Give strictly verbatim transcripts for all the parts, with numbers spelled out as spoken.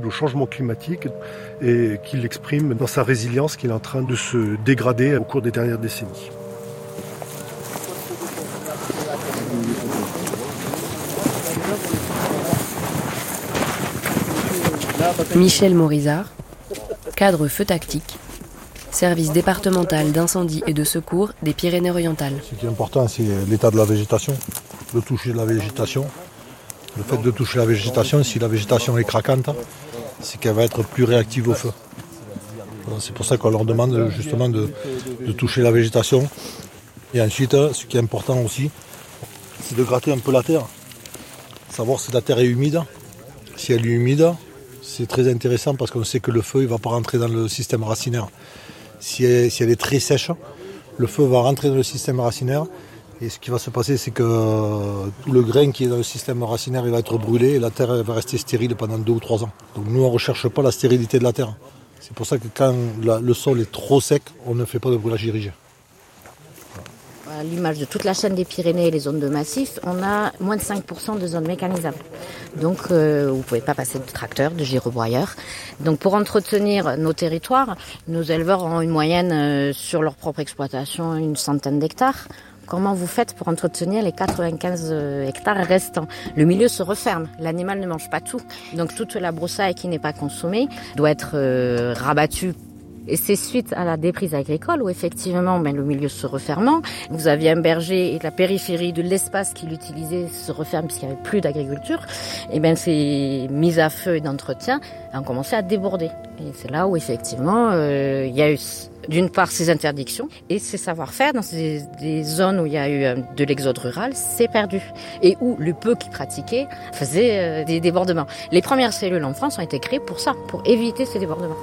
sensible au changement climatique et qu'il exprime dans sa résilience qui est en train de se dégrader au cours des dernières décennies. Michel Morizard, cadre feu tactique, service départemental d'incendie et de secours des Pyrénées-Orientales. Ce qui est important, c'est l'état de la végétation, le toucher de la végétation. Le fait de toucher la végétation, si la végétation est craquante, c'est qu'elle va être plus réactive au feu. C'est pour ça qu'on leur demande justement de, de toucher la végétation. Et ensuite, ce qui est important aussi, c'est de gratter un peu la terre. Savoir si la terre est humide. Si elle est humide, c'est très intéressant parce qu'on sait que le feu ne va pas rentrer dans le système racinaire. Si elle, si elle est très sèche, le feu va rentrer dans le système racinaire. Et ce qui va se passer, c'est que tout le grain qui est dans le système racinaire il va être brûlé et la terre va rester stérile pendant deux ou trois ans. Donc nous, on ne recherche pas la stérilité de la terre. C'est pour ça que quand la, le sol est trop sec, on ne fait pas de brûlage dirigé. À l'image de toute la chaîne des Pyrénées et les zones de massif, on a moins de cinq pour cent de zones mécanisables. Donc euh, vous ne pouvez pas passer de tracteurs, de gyrobroyeurs. Donc pour entretenir nos territoires, nos éleveurs ont une moyenne euh, sur leur propre exploitation une centaine d'hectares. Comment vous faites pour entretenir les quatre-vingt-quinze hectares restants? Le milieu se referme, l'animal ne mange pas tout. Donc toute la broussaille qui n'est pas consommée doit être euh, rabattue. Et c'est suite à la déprise agricole où effectivement ben, le milieu se refermant, vous aviez un berger et la périphérie de l'espace qu'il utilisait se referme puisqu'il n'y avait plus d'agriculture, et bien ces mises à feu et d'entretien ont commencé à déborder. Et c'est là où effectivement euh, il y a eu d'une part ces interdictions et ces savoir-faire dans ces, des zones où il y a eu euh, de l'exode rural, c'est perdu. Et où le peu qui pratiquait faisait euh, des débordements. Les premières cellules en France ont été créées pour ça, pour éviter ces débordements.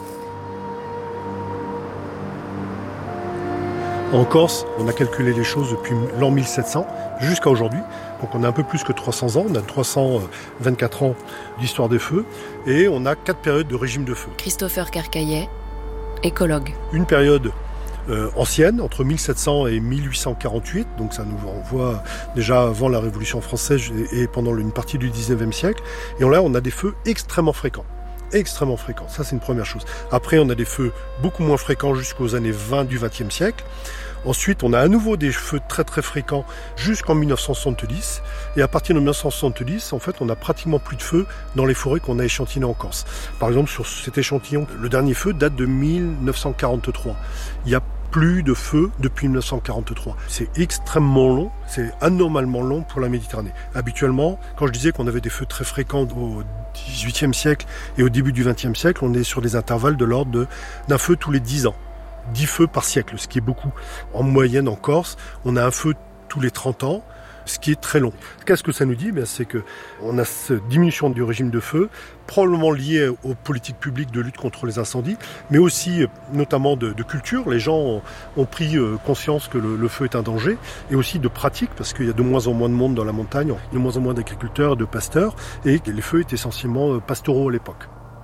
En Corse, on a calculé les choses depuis l'an mille sept cents jusqu'à aujourd'hui. Donc on a un peu plus que trois cents ans, on a trois cent vingt-quatre ans d'histoire des feux et on a quatre périodes de régime de feu. Christopher Carcaillet, écologue. Une période euh, ancienne, entre mille sept cents et mille huit cent quarante-huit, donc ça nous renvoie déjà avant la Révolution française et pendant une partie du dix-neuvième siècle. Et là, on a des feux extrêmement fréquents. extrêmement fréquents, ça c'est une première chose. Après on a des feux beaucoup moins fréquents jusqu'aux années vingt du vingtième siècle. Ensuite on a à nouveau des feux très très fréquents jusqu'en mille neuf cent soixante-dix. Et à partir de mille neuf cent soixante-dix, en fait on a pratiquement plus de feux dans les forêts qu'on a échantillonnées en Corse. Par exemple sur cet échantillon, le dernier feu date de mille neuf cent quarante-trois. Il y a plus de feu depuis mille neuf cent quarante-trois. C'est extrêmement long, c'est anormalement long pour la Méditerranée. Habituellement, quand je disais qu'on avait des feux très fréquents au dix-huitième siècle et au début du vingtième siècle, on est sur des intervalles de l'ordre de, d'un feu tous les dix ans. dix feux par siècle, ce qui est beaucoup. En moyenne, en Corse, on a un feu tous les trente ans, ce qui est très long. Qu'est-ce que ça nous dit ? Bien, c'est qu'on a cette diminution du régime de feu, probablement liée aux politiques publiques de lutte contre les incendies, mais aussi notamment de, de culture. Les gens ont, ont pris conscience que le, le feu est un danger, et aussi de pratique, parce qu'il y a de moins en moins de monde dans la montagne, il y a de moins en moins d'agriculteurs et de pasteurs, et les feux étaient essentiellement pastoraux à l'époque.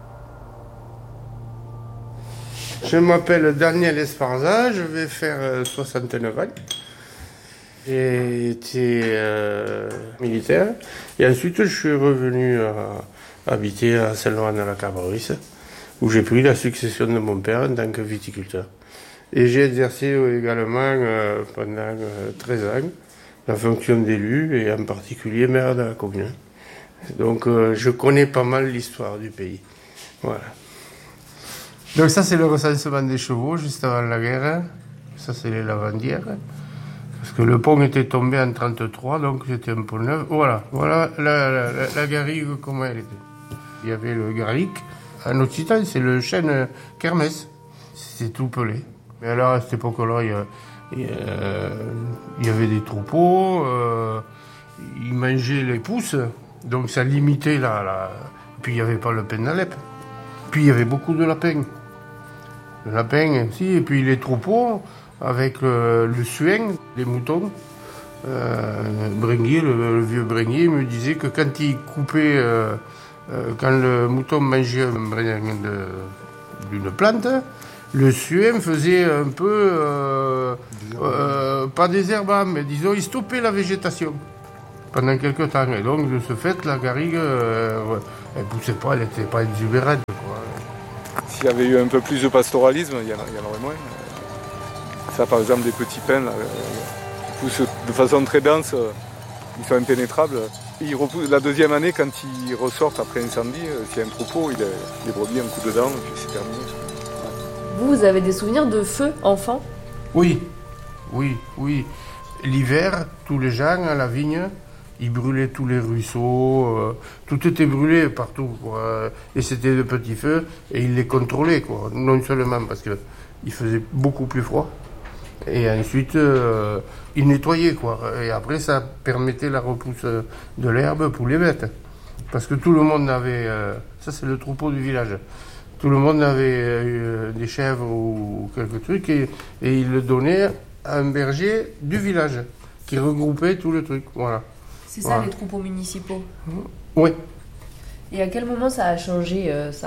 Je m'appelle Daniel Esparza, je vais faire soixante-neuf ans. J'ai été euh, militaire et ensuite je suis revenu euh, habiter à Saint-Laurent-de-la-Cabrisse où j'ai pris la succession de mon père en tant que viticulteur. Et j'ai exercé également euh, pendant euh, treize ans la fonction d'élu et en particulier maire de la commune. Donc euh, je connais pas mal l'histoire du pays. Voilà. Donc ça c'est le recensement des chevaux juste avant la guerre. Ça c'est les lavandières. Parce que le pont était tombé en trente-trois, donc c'était un pont neuf. Voilà, voilà la, la, la, la garrigue, comment elle était. Il y avait le garric. En occitan, c'est le chêne kermès. C'est tout pelé. Mais alors, à cette époque-là, il y, a, il, y a, il y avait des troupeaux. Euh, ils mangeaient les pousses. Donc ça limitait la... la... Puis il n'y avait pas le pain d'Alep. Puis il y avait beaucoup de lapins. Le lapin aussi. Et puis les troupeaux... avec le, le suin, les moutons. Euh, Bringuier, le, le vieux Bringuier, me disait que quand il coupait, euh, euh, quand le mouton mangeait un brin de, d'une plante, le suin faisait un peu, euh, euh, pas désherbant, mais disons, il stoppait la végétation pendant quelques temps. Et donc, de ce fait, la garrigue, euh, elle ne poussait pas, elle n'était pas exubérante. S'il y avait eu un peu plus de pastoralisme, il y en, il y en aurait moins. Ça, par exemple, des petits pins là, qui poussent de façon très dense, ils sont impénétrables. Ils repoussent, la deuxième année, quand ils ressortent après incendie, s'il y a un troupeau, il a, les brebis un coup dedans, et puis c'est terminé. Vous, vous avez des souvenirs de feu, enfant ? Oui, oui, oui. L'hiver, tous les gens à la vigne, ils brûlaient tous les ruisseaux, euh, tout était brûlé partout, quoi. Et c'était de petits feux, et ils les contrôlaient, quoi. Non seulement parce qu'il faisait beaucoup plus froid, et ensuite euh, ils nettoyaient, quoi. Et après, ça permettait la repousse de l'herbe pour les bêtes. Parce que tout le monde avait... Euh, ça, c'est le troupeau du village. Tout le monde avait euh, des chèvres ou quelques trucs, et, et ils le donnaient à un berger du village, qui regroupait tout le truc, voilà. C'est ça, voilà. Les troupeaux municipaux. Oui. Et à quel moment ça a changé, euh, ça ?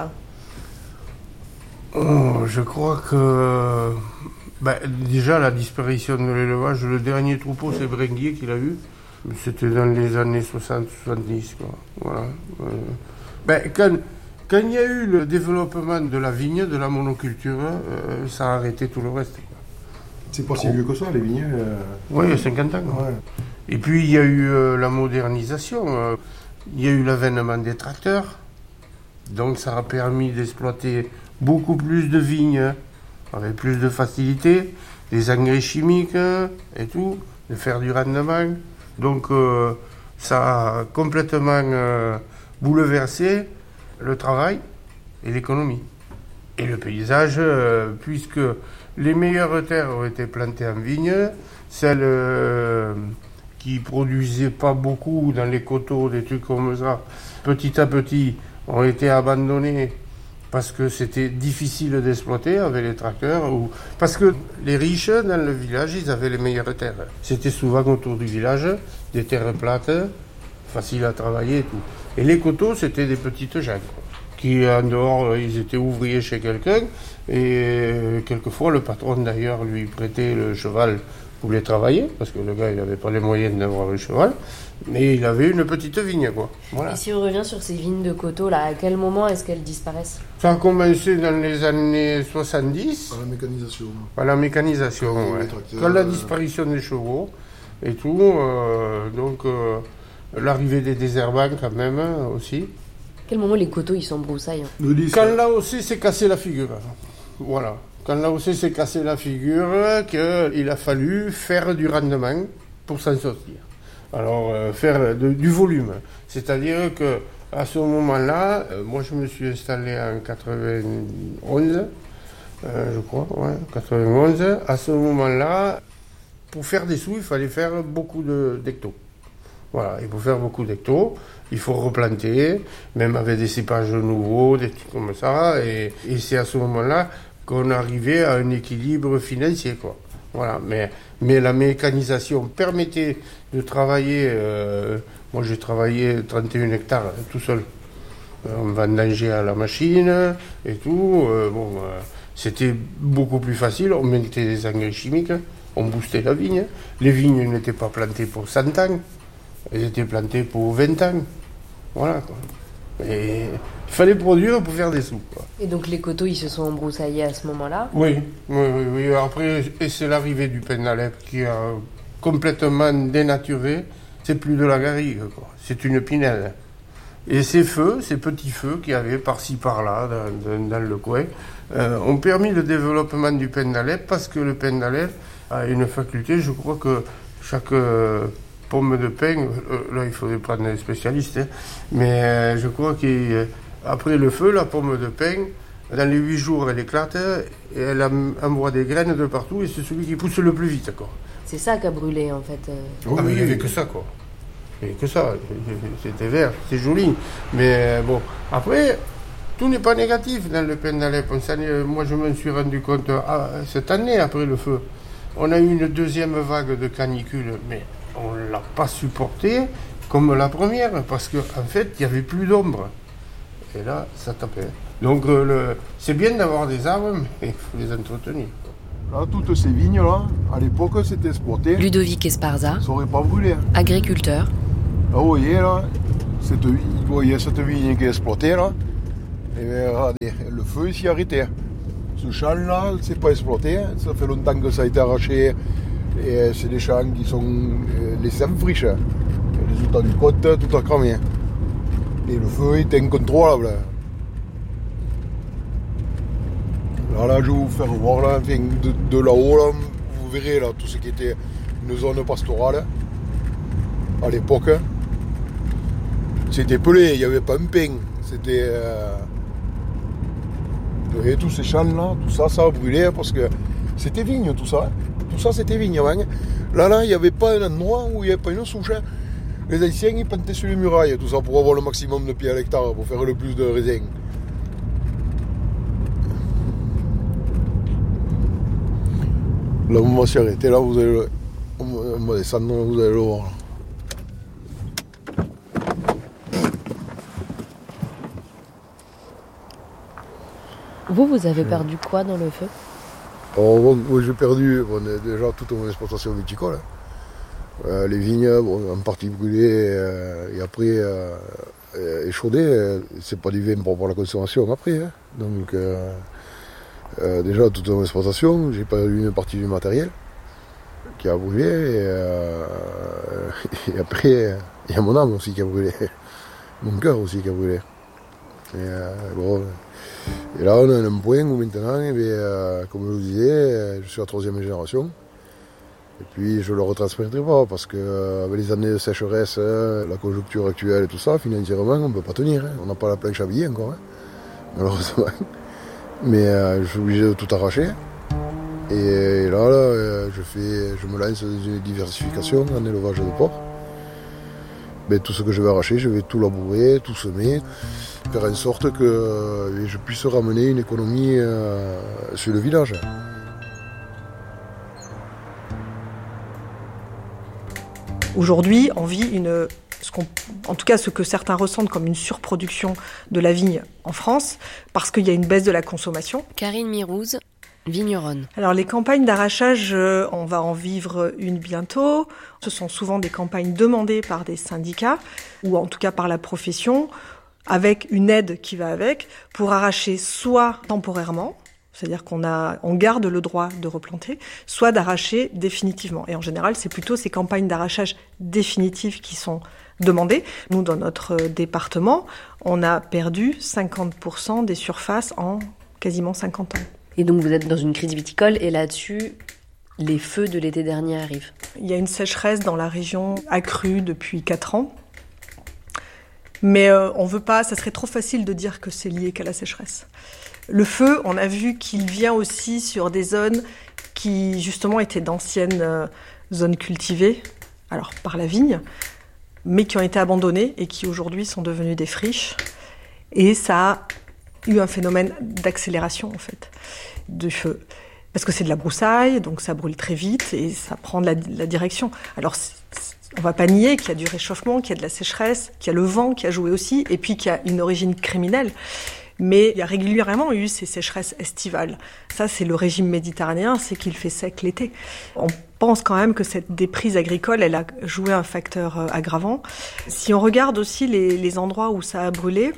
Oh, je crois que... Ben, déjà, la disparition de l'élevage, le dernier troupeau, c'est Bringuier qui l'a eu. C'était dans les années soixante soixante-dix, quoi. Voilà. Euh, ben, quand, quand il y a eu le développement de la vigne, de la monoculture, euh, ça a arrêté tout le reste, quoi. C'est pas si vieux que ça, les vignes. Euh... Oui, il y a cinquante ans. Ouais. Et puis, il y a eu euh, la modernisation. Euh, il y a eu l'avènement des tracteurs. Donc, ça a permis d'exploiter beaucoup plus de vignes, avec plus de facilité, des engrais chimiques et tout, de faire du rendement. Donc, euh, ça a complètement euh, bouleversé le travail et l'économie. Et le paysage, euh, puisque les meilleures terres ont été plantées en vigne, celles euh, qui produisaient pas beaucoup dans les coteaux, des trucs comme ça, petit à petit, ont été abandonnées parce que c'était difficile d'exploiter avec les tracteurs, ou parce que les riches dans le village, ils avaient les meilleures terres. C'était souvent autour du village, des terres plates, faciles à travailler et tout. Et les coteaux, c'était des petites gens, qui en dehors, ils étaient ouvriers chez quelqu'un, et quelquefois le patron d'ailleurs lui prêtait le cheval pour les travailler, parce que le gars, il n'avait pas les moyens d'avoir le cheval, mais il avait une petite vigne, quoi. Voilà. Et si on revient sur ces vignes de coteaux, là, à quel moment est-ce qu'elles disparaissent ? Ça a commencé dans les années soixante-dix. À la mécanisation. À la mécanisation, ouais. Quand la disparition des chevaux et tout, euh, donc euh, l'arrivée des désherbants quand même aussi. À quel moment les coteaux, ils s'embroussaillent ? Quand l'A O C s'est cassé la figure, voilà. Quand l'A O C s'est cassé la figure, qu'il a fallu faire du rendement pour s'en sortir. Alors, euh, faire de, du volume. C'est-à-dire que à ce moment-là, euh, moi je me suis installé en quatre-vingt-onze, euh, je crois, ouais, quatre-vingt-onze. À ce moment-là, pour faire des sous, il fallait faire beaucoup de, d'hectos. Voilà, et pour faire beaucoup d'hectos, il faut replanter, même avec des cépages nouveaux, des trucs comme ça, et, et c'est à ce moment-là qu'on arrivait à un équilibre financier, quoi. Voilà, mais, mais la mécanisation permettait de travailler. Euh, moi, j'ai travaillé trente et un hectares tout seul. Euh, on vendangeait à la machine et tout. Euh, bon, euh, c'était beaucoup plus facile. On mettait des engrais chimiques, on boostait la vigne. Les vignes n'étaient pas plantées pour cent ans, elles étaient plantées pour vingt ans. Voilà, quoi. Et il fallait produire pour faire des sous, quoi. Et donc les coteaux, ils se sont embroussaillés à ce moment-là ? Oui, oui, oui, oui. Après, et c'est l'arrivée du Pennalep qui a complètement dénaturé. C'est plus de la garrigue, quoi. C'est une pinelle. Et ces feux, ces petits feux qu'il y avait par-ci par-là, dans, dans, dans le coin, euh, ont permis le développement du Pennalep, parce que le Pennalep a une faculté, je crois que chaque... Euh, pomme de pin, euh, là il faudrait prendre des spécialistes, hein, mais euh, je crois qu'après le feu, la pomme de pin, dans les huit jours, elle éclate et elle envoie des graines de partout et c'est celui qui pousse le plus vite, quoi. C'est ça qui a brûlé en fait. Oh, ah, mais il n'y avait que ça, quoi. Il n'y avait que ça. C'était vert, c'était joli. Mais bon, après, tout n'est pas négatif dans le Pennalep. Moi, je me suis rendu compte ah, cette année, après le feu, on a eu une deuxième vague de canicule, mais on ne l'a pas supporté comme la première, parce qu'en en fait, il n'y avait plus d'ombre. Et là, ça tapait. Donc, euh, le... c'est bien d'avoir des arbres, mais il faut les entretenir. Là, toutes ces vignes-là, à l'époque, c'était exploité. Ludovic Esparza, ça n'aurait pas brûlé. Hein. Agriculteur. Là, vous voyez, là, cette, vous voyez cette vigne qui est exploitée, là, Et bien, regardez, le feu il s'y est arrêté. Ce champ-là, c'est pas exploité. Ça fait longtemps que ça a été arraché. Et c'est des champs qui sont laissés en friche. Le résultat du côte, tout a cramé. Et le feu est incontrôlable. Là, là, je vais vous faire voir là, enfin, de, de là-haut, là, vous verrez là, tout ce qui était une zone pastorale. À l'époque, c'était pelé, il n'y avait pas un pain. C'était. Euh... Vous voyez, tous ces champs-là, tout ça, ça a brûlé parce que c'était vigne, tout ça. Hein. Tout ça, c'était vigne avant. Là, là, il n'y avait pas un endroit où il n'y avait pas une souche. Hein. Les Haïtiens, ils plantaient sur les murailles, tout ça, pour avoir le maximum de pieds à l'hectare, pour faire le plus de raisins. Là, on va s'y arrêter, là, vous allez le... On va descendre, vous allez le voir. Là. Vous, vous avez perdu quoi dans le feu? Oh, bon, moi, j'ai perdu bon, déjà toute mon exploitation viticole. Hein. Euh, les vignes, bon, en partie brûlées euh, et après euh, échaudées. Euh, c'est pas du vin pour la consommation après. Hein. Donc, euh, euh, déjà toute mon exploitation, j'ai perdu une partie du matériel qui a brûlé. Et, euh, et après, il y a mon âme aussi qui a brûlé. Mon cœur aussi qui a brûlé. Et, euh, bon, et là, on a un point où maintenant, eh bien, euh, comme je vous disais, je suis la troisième génération. Et puis, je ne le retransmettrai pas parce qu'avec euh, les années de sécheresse, euh, la conjoncture actuelle et tout ça, financièrement, on ne peut pas tenir. Hein. On n'a pas la planche à billets encore, hein, malheureusement. Mais euh, je suis obligé de tout arracher. Et là, là je, fais, je me lance dans une diversification en élevage de porc. Mais tout ce que je vais arracher, je vais tout labourer, tout semer, faire en sorte que euh, je puisse ramener une économie euh, sur le village. Aujourd'hui, on vit une, ce qu'on, en tout cas ce que certains ressentent comme une surproduction de la vigne en France, parce qu'il y a une baisse de la consommation. Karine Mirouz, vigneronne. Alors les campagnes d'arrachage, on va en vivre une bientôt. Ce sont souvent des campagnes demandées par des syndicats, ou en tout cas par la profession, avec une aide qui va avec, pour arracher soit temporairement, c'est-à-dire qu'on a, on garde le droit de replanter, soit d'arracher définitivement. Et en général, c'est plutôt ces campagnes d'arrachage définitives qui sont demandées. Nous, dans notre département, on a perdu cinquante pour cent des surfaces en quasiment cinquante ans. Et donc vous êtes dans une crise viticole et là-dessus, les feux de l'été dernier arrivent. Il y a une sécheresse dans la région accrue depuis quatre ans. Mais euh, on veut pas, ça serait trop facile de dire que c'est lié qu'à la sécheresse. Le feu, on a vu qu'il vient aussi sur des zones qui justement étaient d'anciennes euh, zones cultivées, alors par la vigne, mais qui ont été abandonnées et qui aujourd'hui sont devenues des friches. Et ça a eu un phénomène d'accélération en fait, du feu. Parce que c'est de la broussaille, donc ça brûle très vite et ça prend de la, de la direction. Alors on va pas nier qu'il y a du réchauffement, qu'il y a de la sécheresse, qu'il y a le vent qui a joué aussi, et puis qu'il y a une origine criminelle. Mais il y a régulièrement eu ces sécheresses estivales. Ça, c'est le régime méditerranéen, c'est qu'il fait sec l'été. On pense quand même que cette déprise agricole, elle a joué un facteur aggravant. Si on regarde aussi les, les endroits où ça a brûlé,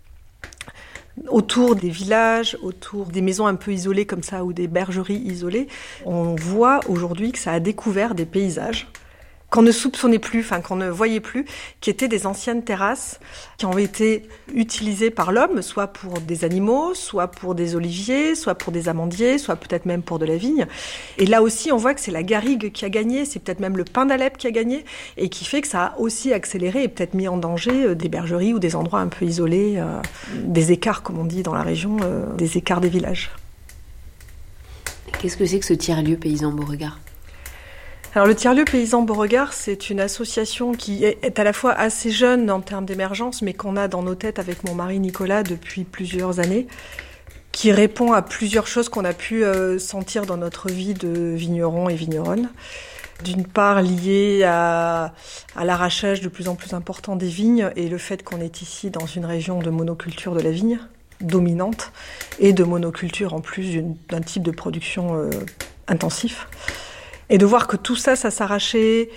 autour des villages, autour des maisons un peu isolées comme ça, ou des bergeries isolées, on voit aujourd'hui que ça a découvert des paysages qu'on ne soupçonnait plus, enfin qu'on ne voyait plus, qui étaient des anciennes terrasses qui ont été utilisées par l'homme, soit pour des animaux, soit pour des oliviers, soit pour des amandiers, soit peut-être même pour de la vigne. Et là aussi, on voit que c'est la garrigue qui a gagné, c'est peut-être même le pin d'Alep qui a gagné, et qui fait que ça a aussi accéléré et peut-être mis en danger des bergeries ou des endroits un peu isolés, euh, des écarts, comme on dit dans la région, euh, des écarts des villages. Qu'est-ce que c'est que ce tiers-lieu paysan Beauregard ? Alors le Tiers-lieu paysan Beauregard, c'est une association qui est à la fois assez jeune en termes d'émergence, mais qu'on a dans nos têtes avec mon mari Nicolas depuis plusieurs années, qui répond à plusieurs choses qu'on a pu euh, sentir dans notre vie de vigneron et vigneronne. D'une part liée à, à l'arrachage de plus en plus important des vignes et le fait qu'on est ici dans une région de monoculture de la vigne dominante et de monoculture en plus d'un type de production euh, intensif. Et de voir que tout ça, ça s'arrachait,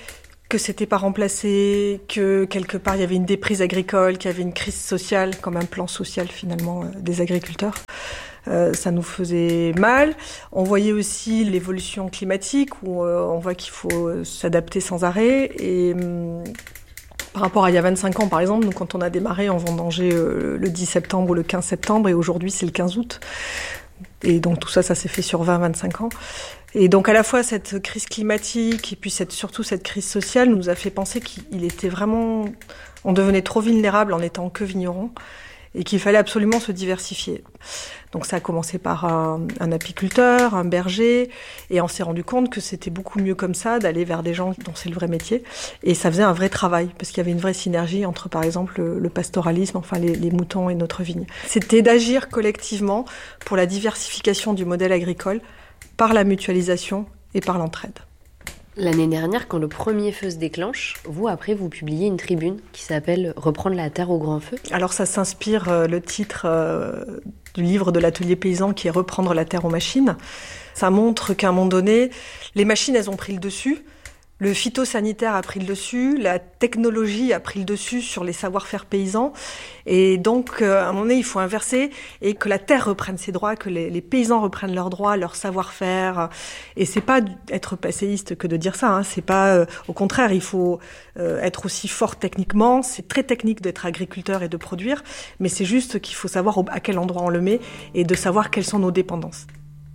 que c'était pas remplacé, que quelque part il y avait une déprise agricole, qu'il y avait une crise sociale, comme un plan social finalement euh, des agriculteurs. Euh, ça nous faisait mal. On voyait aussi l'évolution climatique où euh, on voit qu'il faut s'adapter sans arrêt. Et hum, par rapport à il y a vingt-cinq ans, par exemple, nous, quand on a démarré, on vendangeait euh, le dix septembre ou le quinze septembre, et aujourd'hui c'est le quinze août. Et donc tout ça, ça s'est fait sur vingt à vingt-cinq ans. Et donc à la fois cette crise climatique et puis cette, surtout cette crise sociale nous a fait penser qu'il était vraiment... On devenait trop vulnérable en étant que vigneron et qu'il fallait absolument se diversifier. Donc ça a commencé par un, un apiculteur, un berger, et on s'est rendu compte que c'était beaucoup mieux comme ça, d'aller vers des gens dont c'est le vrai métier. Et ça faisait un vrai travail, parce qu'il y avait une vraie synergie entre, par exemple, le, le pastoralisme, enfin les, les moutons et notre vigne. C'était d'agir collectivement pour la diversification du modèle agricole, par la mutualisation et par l'entraide. L'année dernière, quand le premier feu se déclenche, vous, après, vous publiez une tribune qui s'appelle « Reprendre la terre au grand feu ». Alors ça s'inspire, euh, le titre euh, du livre de l'atelier paysan qui est « Reprendre la terre aux machines ». Ça montre qu'à un moment donné, les machines, elles ont pris le dessus. Le phytosanitaire a pris le dessus, la technologie a pris le dessus sur les savoir-faire paysans. Et donc, euh, à un moment donné, il faut inverser et que la terre reprenne ses droits, que les, les paysans reprennent leurs droits, leur savoir-faire. Et c'est pas être passéiste que de dire ça. Hein. C'est pas, euh, au contraire, il faut euh, être aussi fort techniquement. C'est très technique d'être agriculteur et de produire, mais c'est juste qu'il faut savoir à quel endroit on le met et de savoir quelles sont nos dépendances.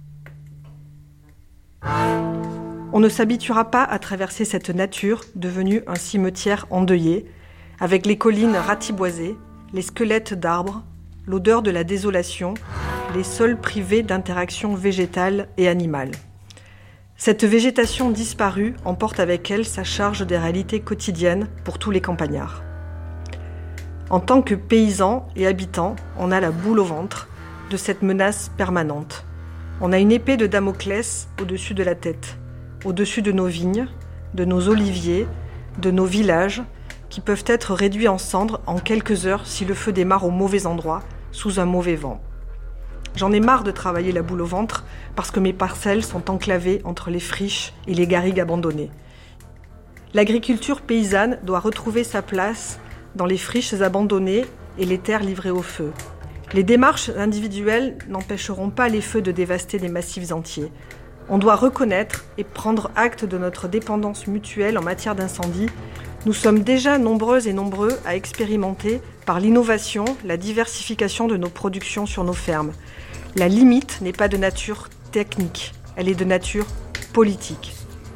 On ne s'habituera pas à traverser cette nature devenue un cimetière endeuillé, avec les collines ratiboisées, les squelettes d'arbres, l'odeur de la désolation, les sols privés d'interaction végétale et animale. Cette végétation disparue emporte avec elle sa charge des réalités quotidiennes pour tous les campagnards. En tant que paysans et habitants, on a la boule au ventre de cette menace permanente. On a une épée de Damoclès au-dessus de la tête. Au-dessus de nos vignes, de nos oliviers, de nos villages, qui peuvent être réduits en cendres en quelques heures si le feu démarre au mauvais endroit, sous un mauvais vent. J'en ai marre de travailler la boule au ventre parce que mes parcelles sont enclavées entre les friches et les garrigues abandonnées. L'agriculture paysanne doit retrouver sa place dans les friches abandonnées et les terres livrées au feu. Les démarches individuelles n'empêcheront pas les feux de dévaster des massifs entiers. On doit reconnaître et prendre acte de notre dépendance mutuelle en matière d'incendie. Nous sommes déjà nombreuses et nombreux à expérimenter, par l'innovation, la diversification de nos productions sur nos fermes. La limite n'est pas de nature technique, elle est de nature politique.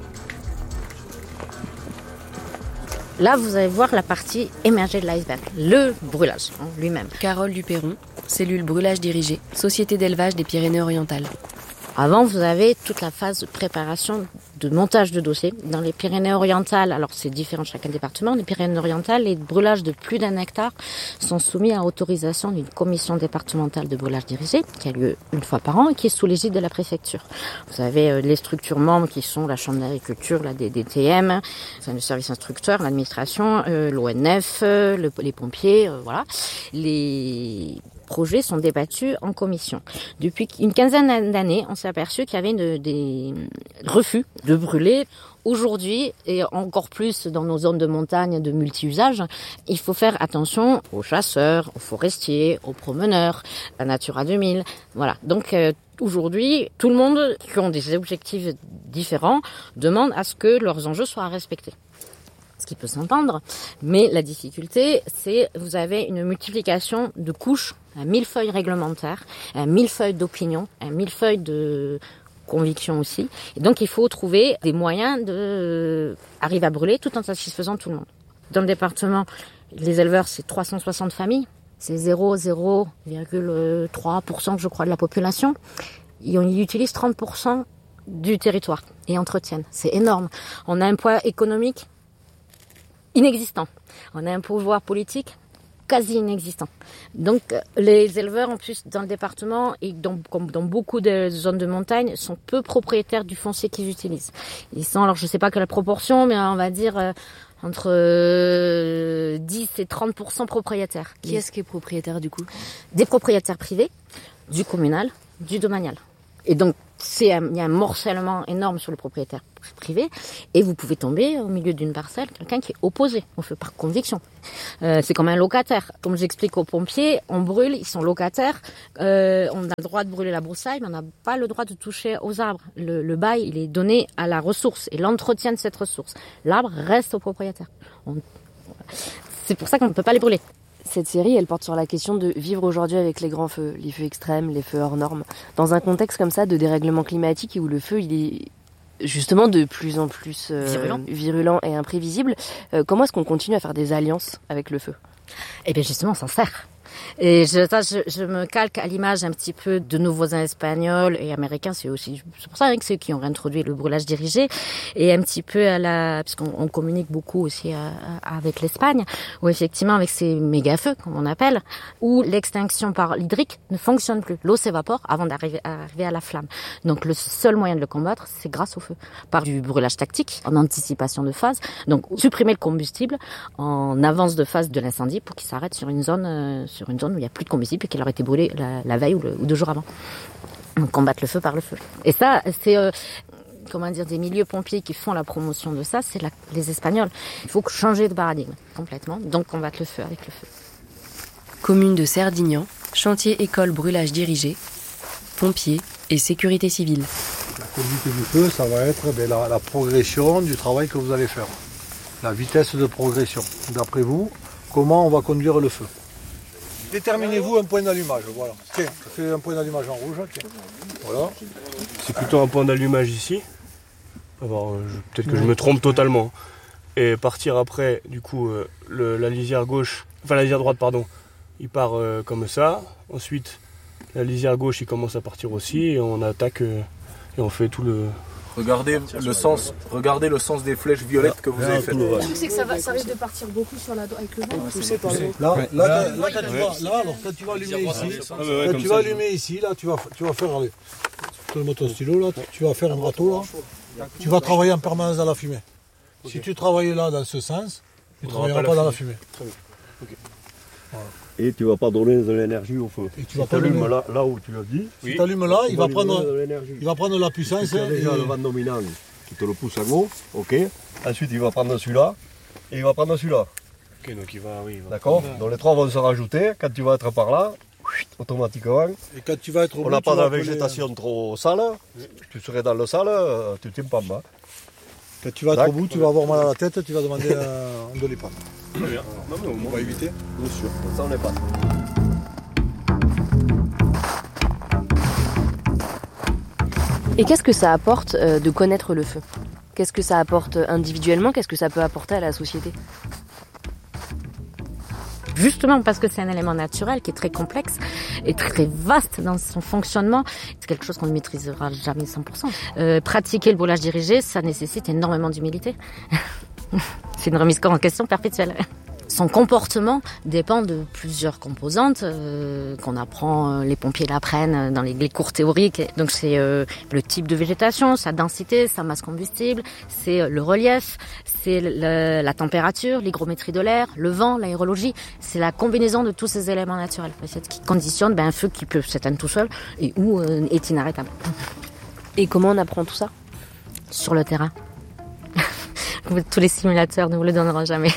Là, vous allez voir la partie émergée de l'iceberg, le brûlage hein, lui-même. Carole Duperron, cellule brûlage dirigé, Société d'élevage des Pyrénées-Orientales. Avant, vous avez toute la phase de préparation, de montage de dossier. Dans les Pyrénées-Orientales, alors c'est différent de chacun département, les Pyrénées-Orientales, les brûlages de plus d'un hectare sont soumis à autorisation d'une commission départementale de brûlage dirigé, qui a lieu une fois par an et qui est sous l'égide de la préfecture. Vous avez les structures membres qui sont la Chambre d'agriculture, la D D T M, enfin, le service instructeur, l'administration, euh, l'O N F, euh, le, les pompiers, euh, voilà. Les projets sont débattus en commission. Depuis une quinzaine d'années, on s'est aperçu qu'il y avait une, des refus de brûler. Aujourd'hui, et encore plus dans nos zones de montagne de multi-usages, il faut faire attention aux chasseurs, aux forestiers, aux promeneurs, à Natura deux mille. Voilà. Donc, euh, aujourd'hui, tout le monde qui ont des objectifs différents demande à ce que leurs enjeux soient respectés. Ce qui peut s'entendre, mais la difficulté, c'est vous avez une multiplication de couches, un millefeuille réglementaire, un millefeuille d'opinion, un millefeuille de conviction aussi. Et donc, il faut trouver des moyens de arriver à brûler tout en satisfaisant tout le monde. Dans le département, les éleveurs, c'est trois cent soixante familles. C'est zéro virgule trois pour cent, je crois, de la population. Ils utilisent trente pour cent du territoire et entretiennent. C'est énorme. On a un poids économique inexistant. On a un pouvoir politique quasi inexistant. Donc, les éleveurs, en plus, dans le département, et dans, comme dans beaucoup de zones de montagne, sont peu propriétaires du foncier qu'ils utilisent. Ils sont, alors je ne sais pas quelle proportion, mais on va dire euh, entre euh, dix et trente pour cent propriétaires. Qui est-ce qui est propriétaire du coup ? Des propriétaires privés, du communal, du domanial. Et donc, c'est un, il y a un morcellement énorme sur le propriétaire privé et vous pouvez tomber au milieu d'une parcelle, quelqu'un qui est opposé au feu par conviction. Euh, c'est comme un locataire. Comme j'explique aux pompiers, on brûle, ils sont locataires, euh, on a le droit de brûler la broussaille, mais on n'a pas le droit de toucher aux arbres. Le, le bail, il est donné à la ressource et l'entretien de cette ressource. L'arbre reste au propriétaire. On... C'est pour ça qu'on ne peut pas les brûler. Cette série, elle porte sur la question de vivre aujourd'hui avec les grands feux, les feux extrêmes, les feux hors normes. Dans un contexte comme ça de dérèglement climatique où le feu, il est justement de plus en plus euh, virulent. virulent et imprévisible, euh, comment est-ce qu'on continue à faire des alliances avec le feu ? Eh bien justement, on s'en sert. Et je, ça, je, je me calque à l'image un petit peu de nos voisins espagnols et américains. C'est aussi, c'est pour ça hein, que c'est eux qui ont réintroduit le brûlage dirigé et un petit peu à la, parce qu'on on communique beaucoup aussi à, à, avec l'Espagne, où effectivement avec ces méga feux, comme on appelle, où l'extinction par l'hydrique ne fonctionne plus. L'eau s'évapore avant d'arriver à, arriver à la flamme. Donc le seul moyen de le combattre, c'est grâce au feu, par du brûlage tactique, en anticipation de phase. Donc supprimer le combustible en avance de phase de l'incendie pour qu'il s'arrête sur une zone, euh, sur une zone où il n'y a plus de combustible et qu'il aurait été brûlé la, la veille ou, le, ou deux jours avant. Donc combattre le feu par le feu. Et ça, c'est euh, comment dire, des milieux pompiers qui font la promotion de ça, c'est la, les Espagnols. Il faut changer de paradigme complètement, donc combattre le feu avec le feu. Commune de Cerdignan, chantier école brûlage dirigé, pompiers et sécurité civile. La conduite du feu, ça va être ben, la, la progression du travail que vous allez faire. La vitesse de progression. D'après vous, comment on va conduire le feu ? Déterminez-vous un point d'allumage, voilà. Tiens, fais un point d'allumage en rouge, tiens. Voilà. C'est plutôt un point d'allumage ici. Alors, je, peut-être que je me trompe totalement. Et partir après, du coup, euh, le, la lisière gauche, enfin la lisière droite, pardon, il part euh, comme ça. Ensuite, la lisière gauche, il commence à partir aussi, et on attaque euh, et on fait tout le. Regardez le sens, regardez le sens des flèches violettes que vous avez faites. Le truc c'est que ça, va, ça risque de partir beaucoup sur la, avec le vent. Poussé par le vent. Là, là, là, là, quand tu vas, là, alors, quand tu vas allumer ici, quand tu vas allumer ici, là, tu vas, tu vas faire, allez, donne-moi ton stylo, là, tu vas faire un râteau, là, tu vas travailler en permanence dans la fumée. Si tu travailles là, dans ce sens, tu ne travailleras pas dans la fumée. Voilà. Et tu ne vas pas donner de l'énergie au feu. Et tu si vas pas allumes donner... là, là où tu as dit. Si oui. tu allumes là, il va, prendre, il va prendre la puissance. Tu as déjà et... le vent dominant qui te le pousse en haut, ok. Ensuite il va prendre celui-là et il va prendre celui-là. Ok, donc il va, oui, il va d'accord. prendre... Donc les trois vont se rajouter. Quand tu vas être par là, automatiquement. Et quand tu vas être au on n'a pas de végétation les... trop sale. Oui. Tu serais dans le sale, tu tiens pas bas. Quand tu vas être au bout, tu vas avoir mal à la tête, tu vas demander un doliprane. Très bien. Non, mais au moins, on va éviter. Bien sûr, ça on n'est pas. Et qu'est-ce que ça apporte euh, de connaître le feu ? Qu'est-ce que ça apporte individuellement ? Qu'est-ce que ça peut apporter à la société ? Justement parce que c'est un élément naturel qui est très complexe et très vaste dans son fonctionnement, c'est quelque chose qu'on ne maîtrisera jamais cent pour cent. Euh, pratiquer le brûlage dirigé, ça nécessite énormément d'humilité. C'est une remise en question perpétuelle. Son comportement dépend de plusieurs composantes euh, qu'on apprend, euh, les pompiers l'apprennent dans les, les cours théoriques. Donc c'est euh, le type de végétation, sa densité, sa masse combustible, c'est euh, le relief, c'est le, la température, l'hygrométrie de l'air, le vent, l'aérologie. C'est la combinaison de tous ces éléments naturels qui conditionnent ben, un feu qui peut s'éteindre tout seul et ou euh, est inarrêtable. Et comment on apprend tout ça ? Sur le terrain. Tous les simulateurs ne vous le donneront jamais.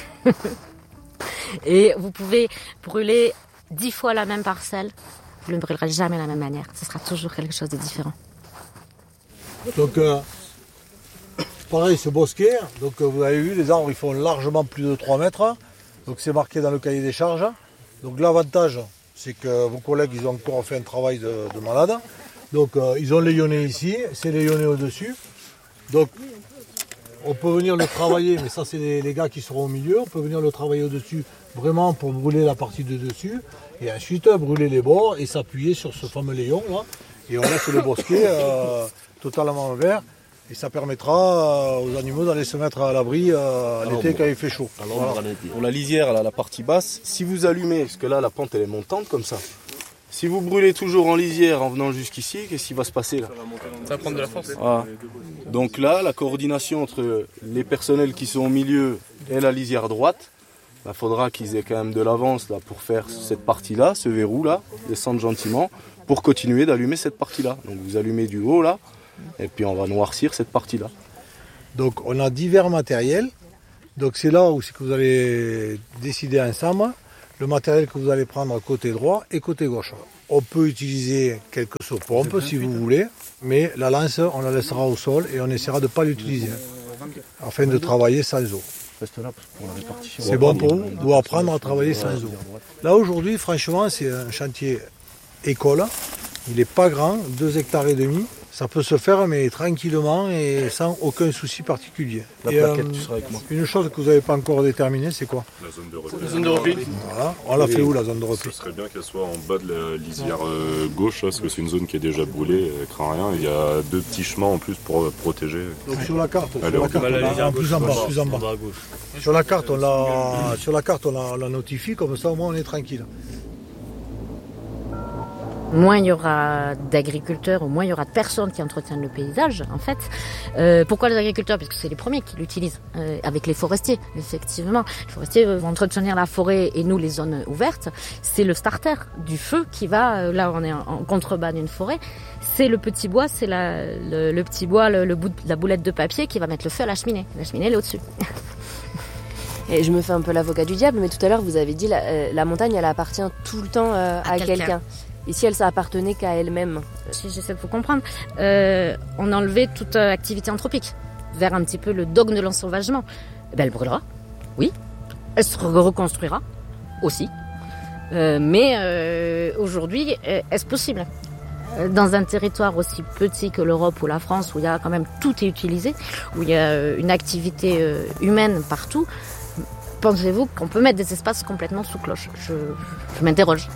Et vous pouvez brûler dix fois la même parcelle, vous ne brûlerez jamais de la même manière. Ce sera toujours quelque chose de différent. Donc, euh, pareil, ce bosquet, donc vous avez vu, les arbres ils font largement plus de trois mètres. Donc c'est marqué dans le cahier des charges. Donc l'avantage, c'est que vos collègues, ils ont encore fait un travail de, de malade. Donc euh, ils ont layonné ici, c'est layonné au-dessus. Donc on peut venir le travailler, mais ça c'est les, les gars qui seront au milieu. On peut venir le travailler au-dessus vraiment pour brûler la partie de dessus. Et ensuite brûler les bords et s'appuyer sur ce fameux layon là. Et on laisse le bosquet euh, totalement vert. Et ça permettra aux animaux d'aller se mettre à l'abri euh, l'été quand il fait chaud. Voilà. Pour la lisière, là, la partie basse, si vous allumez, parce que là la pente elle est montante comme ça. Si vous brûlez toujours en lisière en venant jusqu'ici, qu'est-ce qui va se passer là ? Ça va prendre de la force. Ah. Donc là, la coordination entre les personnels qui sont au milieu et la lisière droite, il bah, faudra qu'ils aient quand même de l'avance là, pour faire cette partie-là, ce verrou-là, descendre gentiment, pour continuer d'allumer cette partie-là. Donc vous allumez du haut là, et puis on va noircir cette partie-là. Donc on a divers matériels. Donc c'est là où c'est que vous allez décider ensemble le matériel que vous allez prendre côté droit et côté gauche. On peut utiliser quelques sauts-pompes si vous voulez, mais la lance on la laissera au sol et on essaiera de ne pas l'utiliser afin de travailler sans eau. C'est bon pour vous, vous apprendre à travailler sans eau. Là aujourd'hui franchement c'est un chantier école, il n'est pas grand, deux hectares et demi. Ça peut se faire, mais tranquillement et sans aucun souci particulier. La et, plaquette, euh, tu seras avec moi. Une chose que vous n'avez pas encore déterminée, c'est quoi? La zone de repli. La zone de repli. Voilà. On l'a fait où, la zone de repli? Ce serait bien qu'elle soit en bas de la lisière euh, gauche, là, parce que c'est une zone qui est déjà brûlée, elle craint rien. Il y a deux petits chemins en plus pour euh, protéger. Donc sur la carte, sur Alors, la carte, bah, la on l'a- lisière en plus gauche, en bas, voilà, plus en bas. à gauche. Sur la carte, on la, sur la carte, on la, on la notifie, comme ça au moins on est tranquille. Moins il y aura d'agriculteurs, au moins il y aura de personnes qui entretiennent le paysage, en fait. Euh, pourquoi les agriculteurs? Parce que c'est les premiers qui l'utilisent, euh, avec les forestiers, effectivement. Les forestiers vont entretenir la forêt et nous les zones ouvertes. C'est le starter du feu qui va, euh, là on est en, en contrebas d'une forêt, c'est le petit bois, c'est la, le, le petit bois, le, le bout de, la boulette de papier qui va mettre le feu à la cheminée. La cheminée elle est au-dessus. Et je me fais un peu l'avocat du diable, mais tout à l'heure vous avez dit la, euh, la montagne elle appartient tout le temps euh, à, à quelqu'un. quelqu'un. Et si elle s'appartenait qu'à elle-même? Si j'essaie de vous comprendre, euh, on enlevait toute euh, activité anthropique vers un petit peu le dogme de l'ensauvagement. Eh ben, elle brûlera, oui. Elle se reconstruira aussi. Euh, mais euh, aujourd'hui, euh, est-ce possible? Dans un territoire aussi petit que l'Europe ou la France, où il y a quand même tout est utilisé, où il y a euh, une activité euh, humaine partout, pensez-vous qu'on peut mettre des espaces complètement sous cloche? Je, je m'interroge.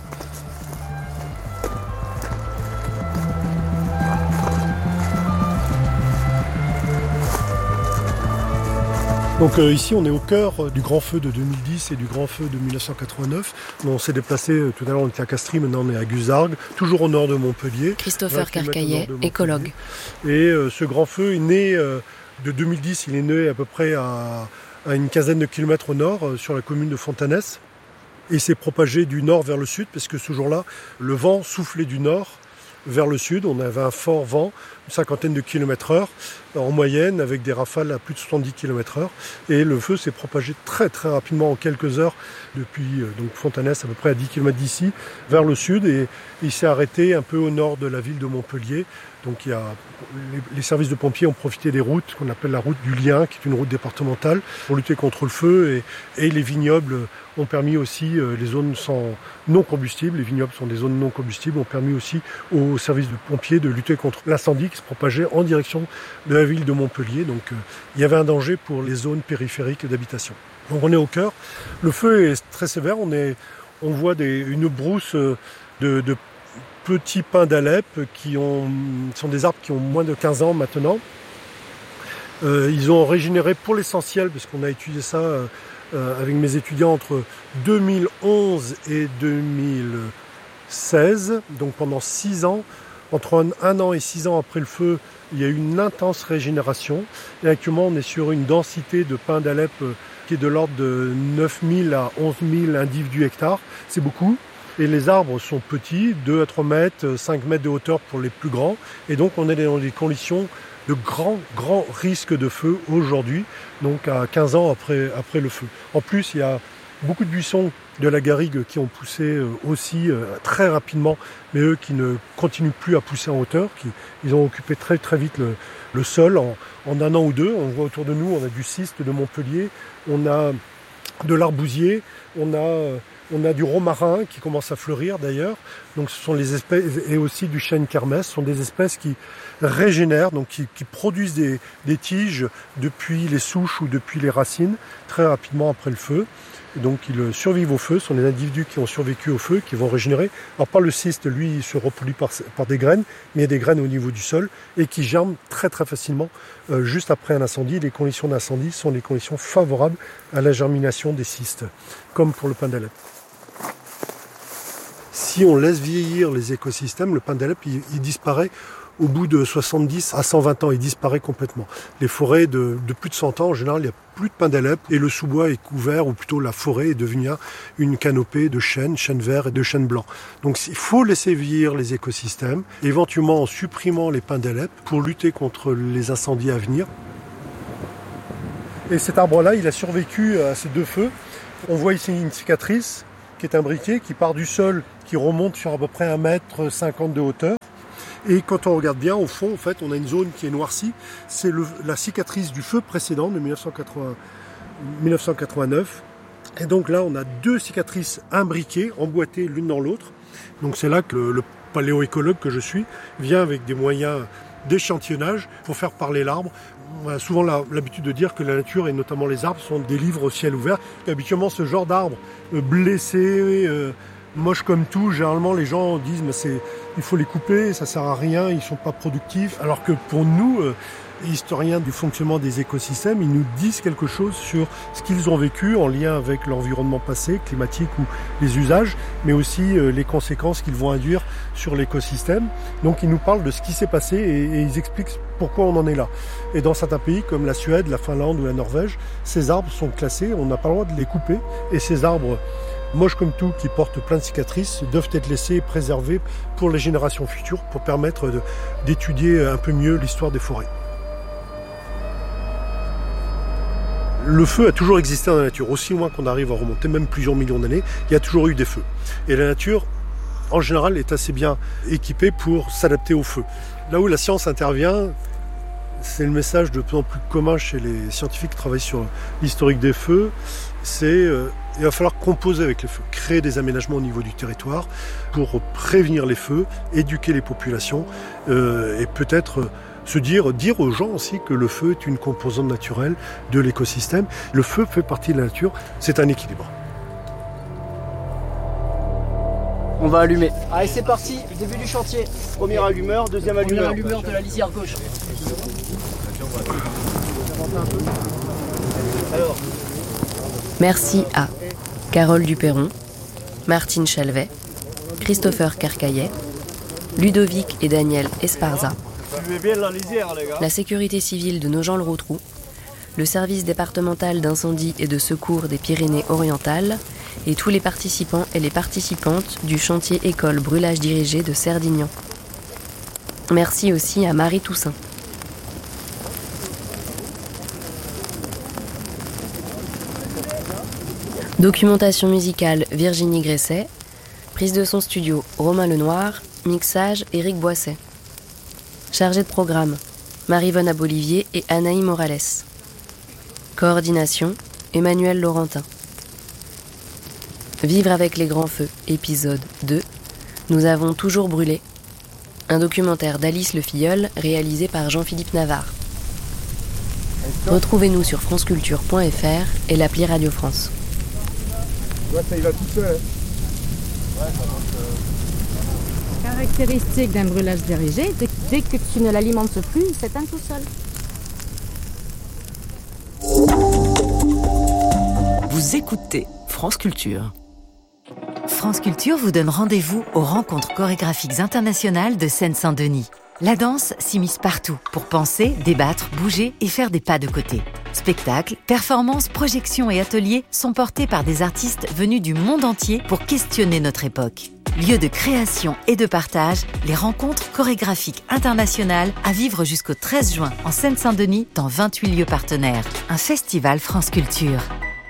Donc euh, ici on est au cœur euh, du grand feu de deux mille dix et du grand feu de mille neuf cent quatre-vingt-neuf. On s'est déplacé, euh, tout à l'heure on était à Castries, maintenant on est à Guzargues, toujours au nord de Montpellier. Christopher Carcaillet, écologue. Et euh, ce grand feu est né euh, de deux mille dix, il est né à peu près à, à une quinzaine de kilomètres au nord, euh, sur la commune de Fontanès. Et il s'est propagé du nord vers le sud, parce que ce jour-là, le vent soufflait du nord vers le sud. On avait un fort vent, une cinquantaine de kilomètres heure en moyenne, avec des rafales à plus de soixante-dix kilomètres heure. Et le feu s'est propagé très très rapidement en quelques heures, depuis euh, donc Fontanès à peu près à dix kilomètres d'ici, vers le sud. Et il s'est arrêté un peu au nord de la ville de Montpellier. Donc il y a, les, les services de pompiers ont profité des routes qu'on appelle la route du Lien, qui est une route départementale, pour lutter contre le feu. Et, et les vignobles ont permis aussi, euh, les zones sans, non combustibles, les vignobles sont des zones non combustibles, ont permis aussi aux services de pompiers de lutter contre l'incendie qui se propageait en direction de la ville de Montpellier. Donc euh, il y avait un danger pour les zones périphériques d'habitation. Donc on est au cœur. Le feu est très sévère. On, est, on voit des, une brousse de, de petits pins d'Alep qui ont, sont des arbres qui ont moins de quinze ans maintenant. Euh, ils ont régénéré pour l'essentiel, parce qu'on a étudié ça euh, avec mes étudiants entre deux mille onze et deux mille seize, donc pendant six ans. Entre un, un an et six ans après le feu, il y a eu une intense régénération. Et actuellement, on est sur une densité de pins d'Alep euh, qui est de l'ordre de neuf mille à onze mille individus hectares. C'est beaucoup. Et les arbres sont petits, deux à trois mètres, cinq mètres de hauteur pour les plus grands. Et donc on est dans des conditions de grands, grands risques de feu aujourd'hui, donc à quinze ans après, après le feu. En plus, il y a beaucoup de buissons de la garrigue qui ont poussé aussi très rapidement, mais eux qui ne continuent plus à pousser en hauteur, qui, ils ont occupé très très vite le, le sol en, en un an ou deux. On voit autour de nous, on a du ciste de Montpellier, on a de l'arbousier, on a... On a du romarin qui commence à fleurir d'ailleurs, donc ce sont les espèces, et aussi du chêne kermès, ce sont des espèces qui régénèrent, donc qui, qui produisent des, des tiges depuis les souches ou depuis les racines, très rapidement après le feu. Et donc ils survivent au feu, ce sont des individus qui ont survécu au feu, qui vont régénérer. Alors pas le cyste, lui, il se reproduit par, par des graines, mais il y a des graines au niveau du sol, et qui germent très très facilement euh, juste après un incendie. Les conditions d'incendie sont les conditions favorables à la germination des cystes, comme pour le pin d'Alep. Si on laisse vieillir les écosystèmes, le pin d'Alep, il, il disparaît au bout de soixante-dix à cent vingt ans, il disparaît complètement. Les forêts de, de plus de cent ans, en général, il n'y a plus de pin d'Alep et le sous-bois est couvert, ou plutôt la forêt est devenue une canopée de chênes, chênes verts et de chênes blancs. Donc il faut laisser vieillir les écosystèmes, éventuellement en supprimant les pins d'Alep pour lutter contre les incendies à venir. Et cet arbre-là, il a survécu à ces deux feux. On voit ici une cicatrice qui est imbriquée, qui part du sol, qui remonte sur à peu près un mètre cinquante de hauteur. Et quand on regarde bien, au fond, en fait, on a une zone qui est noircie. C'est le, la cicatrice du feu précédent de mille neuf cent quatre-vingts, mille neuf cent quatre-vingt-neuf. Et donc là, on a deux cicatrices imbriquées, emboîtées l'une dans l'autre. Donc c'est là que le, le paléoécologue que je suis vient avec des moyens d'échantillonnage pour faire parler l'arbre. On a souvent la, l'habitude de dire que la nature, et notamment les arbres, sont des livres au ciel ouvert. Et habituellement, ce genre d'arbre euh, blessé, euh, moche comme tout, généralement les gens disent mais c'est, il faut les couper, ça sert à rien, ils sont pas productifs. Alors que pour nous, euh, historiens du fonctionnement des écosystèmes, ils nous disent quelque chose sur ce qu'ils ont vécu en lien avec l'environnement passé, climatique ou les usages, mais aussi euh, les conséquences qu'ils vont induire sur l'écosystème. Donc ils nous parlent de ce qui s'est passé et, et ils expliquent pourquoi on en est là. Et dans certains pays comme la Suède, la Finlande ou la Norvège, ces arbres sont classés, on n'a pas le droit de les couper. Et ces arbres moches comme tout, qui portent plein de cicatrices, doivent être laissés et préservés pour les générations futures, pour permettre de, d'étudier un peu mieux l'histoire des forêts. Le feu a toujours existé dans la nature, aussi loin qu'on arrive à remonter, même plusieurs millions d'années, il y a toujours eu des feux. Et la nature, en général, est assez bien équipée pour s'adapter au feu. Là où la science intervient, c'est le message de plus en plus commun chez les scientifiques qui travaillent sur l'historique des feux, c'est euh, il va falloir composer avec les feux, créer des aménagements au niveau du territoire pour prévenir les feux, éduquer les populations euh, et peut-être euh, se dire, dire aux gens aussi que le feu est une composante naturelle de l'écosystème. Le feu fait partie de la nature, c'est un équilibre. On va allumer. Allez, c'est parti, début du chantier. Premier allumeur, deuxième allumeur. Premier allumeur de la lisière gauche. Alors. Merci à Carole Duperron, Martine Chalvet, Christopher Carcaillet, Ludovic et Daniel Esparza, la sécurité civile de Nogent-le-Rotrou, le service départemental d'incendie et de secours des Pyrénées-Orientales et tous les participants et les participantes du chantier école brûlage dirigé de Cerdignan. Merci aussi à Marie Toussaint. Documentation musicale Virginie Gresset, prise de son studio Romain Lenoir, mixage Éric Boisset. Chargé de programme Marie-Vonne Abolivier et Anaï Morales. Coordination Emmanuel Laurentin. Vivre avec les grands feux, épisode deux. Nous avons toujours brûlé. Un documentaire d'Alice Le Filleul réalisé par Jean-Philippe Navarre. Retrouvez-nous sur franceculture point f r et l'appli Radio France. Ouais, ça y va tout seul. Hein. Ouais, ça va. Caractéristique d'un brûlage dirigé, dès que tu ne l'alimentes plus, il s'éteint tout seul. Vous écoutez France Culture. France Culture vous donne rendez-vous aux rencontres chorégraphiques internationales de Seine-Saint-Denis. La danse s'immisce partout pour penser, débattre, bouger et faire des pas de côté. Spectacles, performances, projections et ateliers sont portés par des artistes venus du monde entier pour questionner notre époque. Lieu de création et de partage, les rencontres chorégraphiques internationales à vivre jusqu'au treize juin en Seine-Saint-Denis dans vingt-huit lieux partenaires. Un festival France Culture.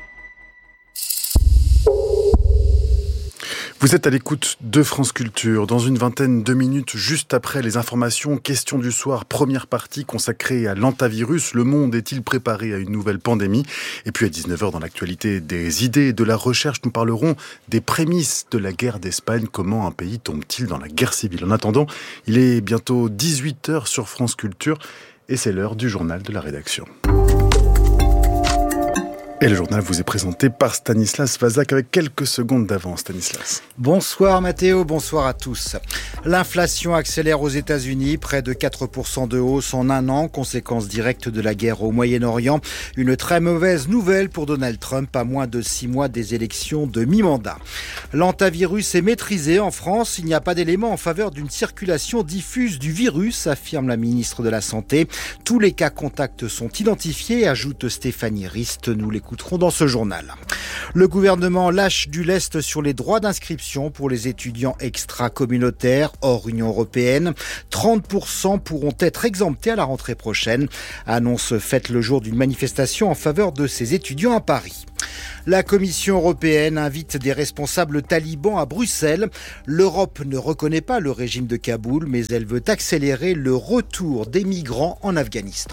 Vous êtes à l'écoute de France Culture. Dans une vingtaine de minutes, juste après les informations, question du soir, première partie consacrée à l'antavirus. Le monde est-il préparé à une nouvelle pandémie ? Et puis à dix-neuf heures, dans l'actualité des idées et de la recherche, nous parlerons des prémices de la guerre d'Espagne. Comment un pays tombe-t-il dans la guerre civile ? En attendant, il est bientôt dix-huit heures sur France Culture et c'est l'heure du journal de la rédaction. Et le journal vous est présenté par Stanislas Vazak avec quelques secondes d'avance. Stanislas. Bonsoir Mathéo, bonsoir à tous. L'inflation accélère aux États-Unis, près de quatre pour cent de hausse en un an, conséquence directe de la guerre au Moyen-Orient. Une très mauvaise nouvelle pour Donald Trump à moins de six mois des élections de mi-mandat. L'antavirus est maîtrisé en France. Il n'y a pas d'éléments en faveur d'une circulation diffuse du virus, affirme la ministre de la Santé. Tous les cas contacts sont identifiés, ajoute Stéphanie Rist. Nous l'écoutons dans ce journal. Le gouvernement lâche du lest sur les droits d'inscription pour les étudiants extra-communautaires hors Union européenne. trente pour cent pourront être exemptés à la rentrée prochaine. Annonce faite le jour d'une manifestation en faveur de ces étudiants à Paris. La Commission européenne invite des responsables talibans à Bruxelles. L'Europe ne reconnaît pas le régime de Kaboul, mais elle veut accélérer le retour des migrants en Afghanistan.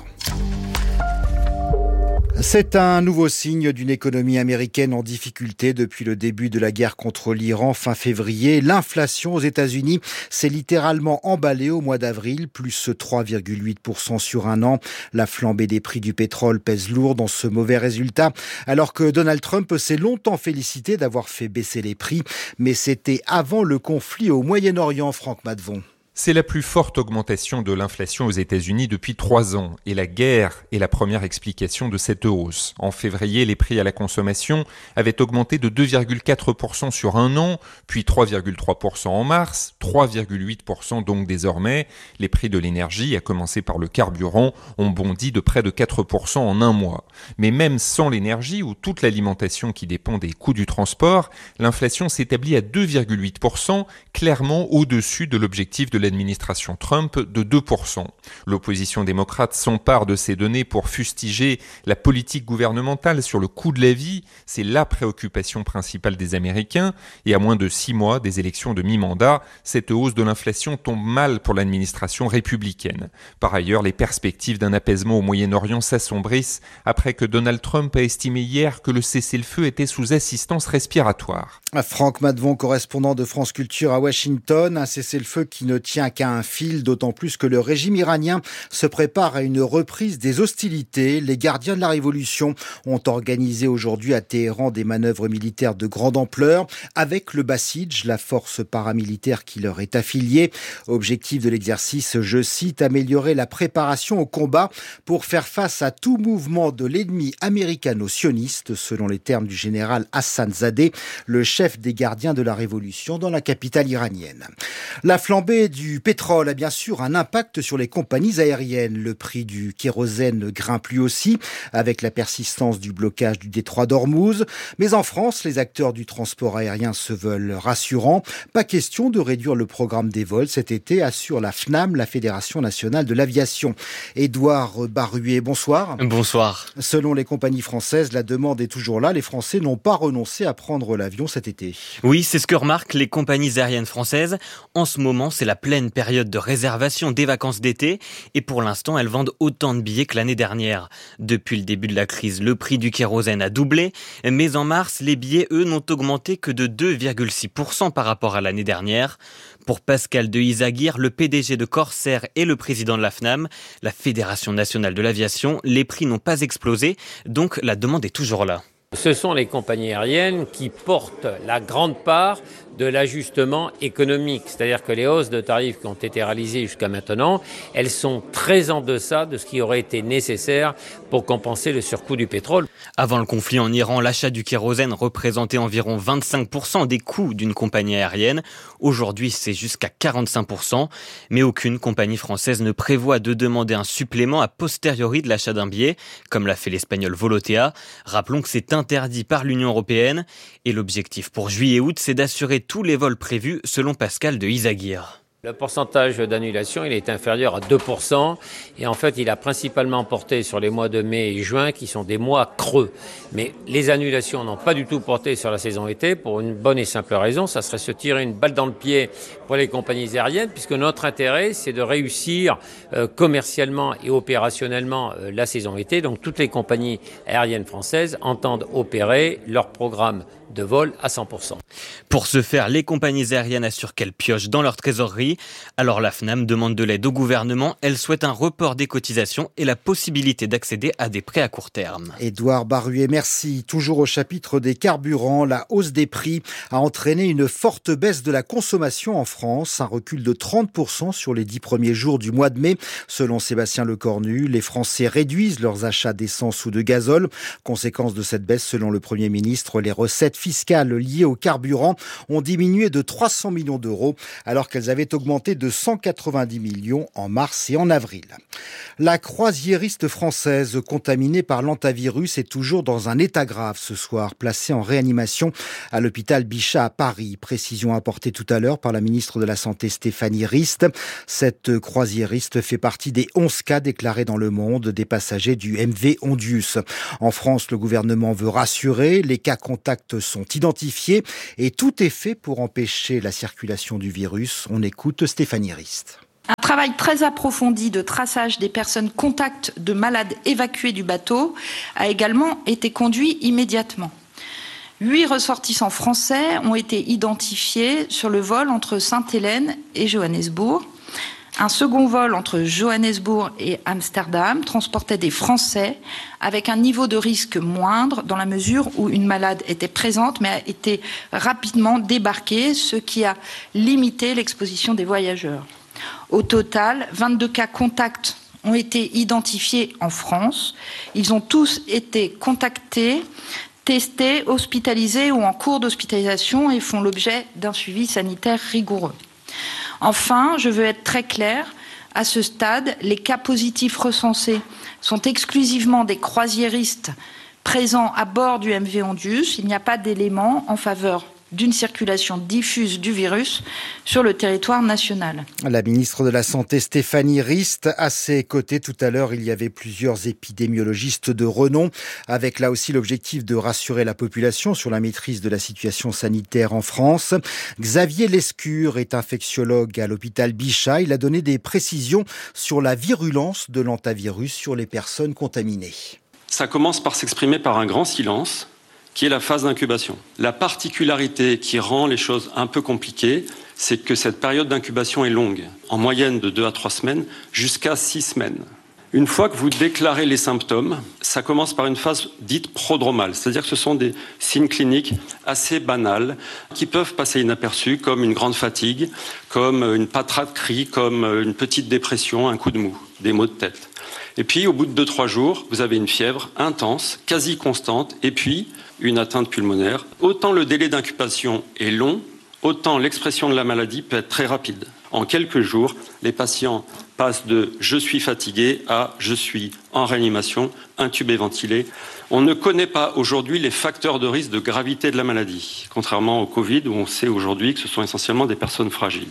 C'est un nouveau signe d'une économie américaine en difficulté depuis le début de la guerre contre l'Iran fin février. L'inflation aux États-Unis s'est littéralement emballée au mois d'avril, plus trois virgule huit pour cent sur un an. La flambée des prix du pétrole pèse lourd dans ce mauvais résultat, alors que Donald Trump s'est longtemps félicité d'avoir fait baisser les prix. Mais c'était avant le conflit au Moyen-Orient, Franck Madvon. C'est la plus forte augmentation de l'inflation aux États-Unis depuis trois ans et la guerre est la première explication de cette hausse. En février, les prix à la consommation avaient augmenté de deux virgule quatre pour cent sur un an, puis trois virgule trois pour cent en mars, trois virgule huit pour cent donc désormais. Les prix de l'énergie, à commencer par le carburant, ont bondi de près de quatre pour cent en un mois. Mais même sans l'énergie ou toute l'alimentation qui dépend des coûts du transport, l'inflation s'établit à deux virgule huit pour cent, clairement au-dessus de l'objectif de l'administration Trump de deux pour cent. L'opposition démocrate s'empare de ces données pour fustiger la politique gouvernementale sur le coût de la vie. C'est la préoccupation principale des Américains. Et à moins de six mois des élections de mi-mandat, cette hausse de l'inflation tombe mal pour l'administration républicaine. Par ailleurs, les perspectives d'un apaisement au Moyen-Orient s'assombrissent après que Donald Trump a estimé hier que le cessez-le-feu était sous assistance respiratoire. Franck Madvon, correspondant de France Culture à Washington, un cessez-le-feu qui ne tient qu'à un fil, d'autant plus que le régime iranien se prépare à une reprise des hostilités. Les gardiens de la révolution ont organisé aujourd'hui à Téhéran des manœuvres militaires de grande ampleur avec le Basij, la force paramilitaire qui leur est affiliée. Objectif de l'exercice, je cite, améliorer la préparation au combat pour faire face à tout mouvement de l'ennemi américano-sioniste, selon les termes du général Hassan Zadeh, le chef des gardiens de la révolution dans la capitale iranienne. La flambée du Du pétrole a bien sûr un impact sur les compagnies aériennes. Le prix du kérosène grimpe lui aussi, avec la persistance du blocage du détroit d'Ormuz. Mais en France, les acteurs du transport aérien se veulent rassurants. Pas question de réduire le programme des vols cet été, assure la FNAM, la Fédération nationale de l'aviation. Édouard Baruet, bonsoir. Bonsoir. Selon les compagnies françaises, la demande est toujours là. Les Français n'ont pas renoncé à prendre l'avion cet été. Oui, c'est ce que remarquent les compagnies aériennes françaises. En ce moment, c'est la pleine période de réservation des vacances d'été et pour l'instant, elles vendent autant de billets que l'année dernière. Depuis le début de la crise, le prix du kérosène a doublé, mais en mars, les billets, eux, n'ont augmenté que de deux virgule six pour cent par rapport à l'année dernière. Pour Pascal de Isaguirre, le P D G de Corsair et le président de la FNAM, la Fédération nationale de l'aviation, les prix n'ont pas explosé, donc la demande est toujours là. Ce sont les compagnies aériennes qui portent la grande part de l'ajustement économique. C'est-à-dire que les hausses de tarifs qui ont été réalisées jusqu'à maintenant, elles sont très en deçà de ce qui aurait été nécessaire pour compenser le surcoût du pétrole. Avant le conflit en Iran, l'achat du kérosène représentait environ vingt-cinq pour cent des coûts d'une compagnie aérienne. Aujourd'hui, c'est jusqu'à quarante-cinq pour cent. Mais aucune compagnie française ne prévoit de demander un supplément a posteriori de l'achat d'un billet, comme l'a fait l'espagnol Volotea. Rappelons que c'est interdit par l'Union européenne. Et l'objectif pour juillet et août, c'est d'assurer tous les vols prévus, selon Pascal de Isaguirre. Le pourcentage d'annulation, il est inférieur à deux pour cent et en fait, il a principalement porté sur les mois de mai et juin qui sont des mois creux. Mais les annulations n'ont pas du tout porté sur la saison été pour une bonne et simple raison, ça serait se tirer une balle dans le pied pour les compagnies aériennes puisque notre intérêt, c'est de réussir euh, commercialement et opérationnellement euh, la saison été. Donc toutes les compagnies aériennes françaises entendent opérer leur programme de vol à cent pour cent. Pour ce faire, les compagnies aériennes assurent qu'elles piochent dans leur trésorerie. mercredi. Alors la FNAM demande de l'aide au gouvernement. Elle souhaite un report des cotisations et la possibilité d'accéder à des prêts à court terme. Édouard Baruet, merci. Toujours au chapitre des carburants, la hausse des prix a entraîné une forte baisse de la consommation en France, un recul de trente pour cent sur les dix premiers jours du mois de mai. Selon Sébastien Lecornu, les Français réduisent leurs achats d'essence ou de gazole. Conséquence de cette baisse, selon le Premier ministre, les recettes fiscales liées au carburant ont diminué de trois cents millions d'euros, alors qu'elles avaient augmenté de cent quatre-vingt-dix millions en mars et en avril. La croisiériste française contaminée par l'hantavirus est toujours dans un état grave ce soir, placée en réanimation à l'hôpital Bichat à Paris. Précision apportée tout à l'heure par la ministre de la Santé Stéphanie Rist. Cette croisiériste fait partie des onze cas déclarés dans le monde des passagers du M V Ondius. En France, le gouvernement veut rassurer, les cas contacts sont identifiés et tout est fait pour empêcher la circulation du virus. On écoute Stéphanie Rist. Un travail très approfondi de traçage des personnes contacts de malades évacués du bateau a également été conduit immédiatement. Huit ressortissants français ont été identifiés sur le vol entre Sainte-Hélène et Johannesburg. Un second vol entre Johannesburg et Amsterdam transportait des Français avec un niveau de risque moindre dans la mesure où une malade était présente mais a été rapidement débarquée, ce qui a limité l'exposition des voyageurs. Au total, vingt-deux cas contacts ont été identifiés en France. Ils ont tous été contactés, testés, hospitalisés ou en cours d'hospitalisation et font l'objet d'un suivi sanitaire rigoureux. Enfin, je veux être très claire, à ce stade, les cas positifs recensés sont exclusivement des croisiéristes présents à bord du M V Ondius. Il n'y a pas d'éléments en faveur d'une circulation diffuse du virus sur le territoire national. La ministre de la Santé Stéphanie Rist, à ses côtés tout à l'heure, il y avait plusieurs épidémiologistes de renom, avec là aussi l'objectif de rassurer la population sur la maîtrise de la situation sanitaire en France. Xavier Lescure est infectiologue à l'hôpital Bichat. Il a donné des précisions sur la virulence de l'hantavirus sur les personnes contaminées. Ça commence par s'exprimer par un grand silence, qui est la phase d'incubation. La particularité qui rend les choses un peu compliquées, c'est que cette période d'incubation est longue, en moyenne de deux à trois semaines, jusqu'à six semaines. Une fois que vous déclarez les symptômes, ça commence par une phase dite prodromale, c'est-à-dire que ce sont des signes cliniques assez banals qui peuvent passer inaperçus, comme une grande fatigue, comme une patraterie, comme une petite dépression, un coup de mou, des maux de tête. Et puis, au bout de deux trois jours, vous avez une fièvre intense, quasi constante, et puis une atteinte pulmonaire. Autant le délai d'incubation est long, autant l'expression de la maladie peut être très rapide. En quelques jours, les patients passent de « je suis fatigué » à « je suis en réanimation, intubé, ventilé ». On ne connaît pas aujourd'hui les facteurs de risque de gravité de la maladie, contrairement au Covid où on sait aujourd'hui que ce sont essentiellement des personnes fragiles.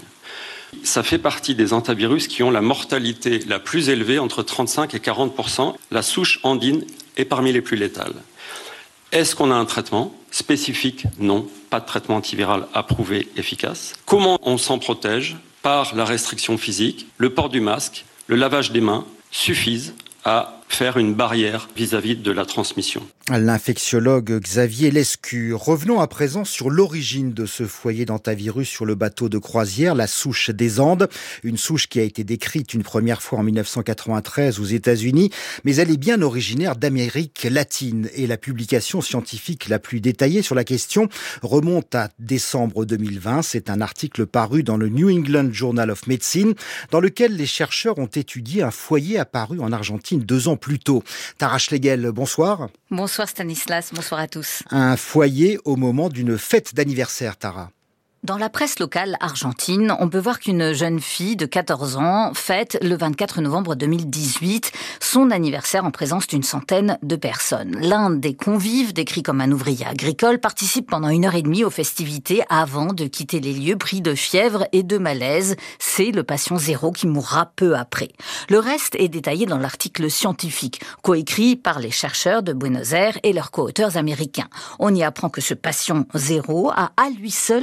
Ça fait partie des hantavirus qui ont la mortalité la plus élevée, entre trente-cinq et quarante pour cent. La souche andine est parmi les plus létales. Est-ce qu'on a un traitement spécifique? Non, pas de traitement antiviral approuvé, efficace. Comment on s'en protège? Par la restriction physique, le port du masque, le lavage des mains suffisent à faire une barrière vis-à-vis de la transmission. L'infectiologue Xavier Lescure. Revenons à présent sur l'origine de ce foyer d'hantavirus sur le bateau de croisière, la souche des Andes. Une souche qui a été décrite une première fois en dix-neuf cent quatre-vingt-treize aux États-Unis, mais elle est bien originaire d'Amérique latine. Et la publication scientifique la plus détaillée sur la question remonte à décembre deux mille vingt. C'est un article paru dans le New England Journal of Medicine, dans lequel les chercheurs ont étudié un foyer apparu en Argentine deux ans plus tôt. Tara Schlegel, bonsoir. Bonsoir Stanislas, bonsoir à tous. Un foyer au moment d'une fête d'anniversaire, Tara. Dans la presse locale argentine, on peut voir qu'une jeune fille de quatorze ans fête le vingt-quatre novembre deux mille dix-huit son anniversaire en présence d'une centaine de personnes. L'un des convives, décrit comme un ouvrier agricole, participe pendant une heure et demie aux festivités avant de quitter les lieux pris de fièvre et de malaise. C'est le patient zéro qui mourra peu après. Le reste est détaillé dans l'article scientifique, coécrit par les chercheurs de Buenos Aires et leurs co-auteurs américains. On y apprend que ce patient zéro a à lui seul contaminé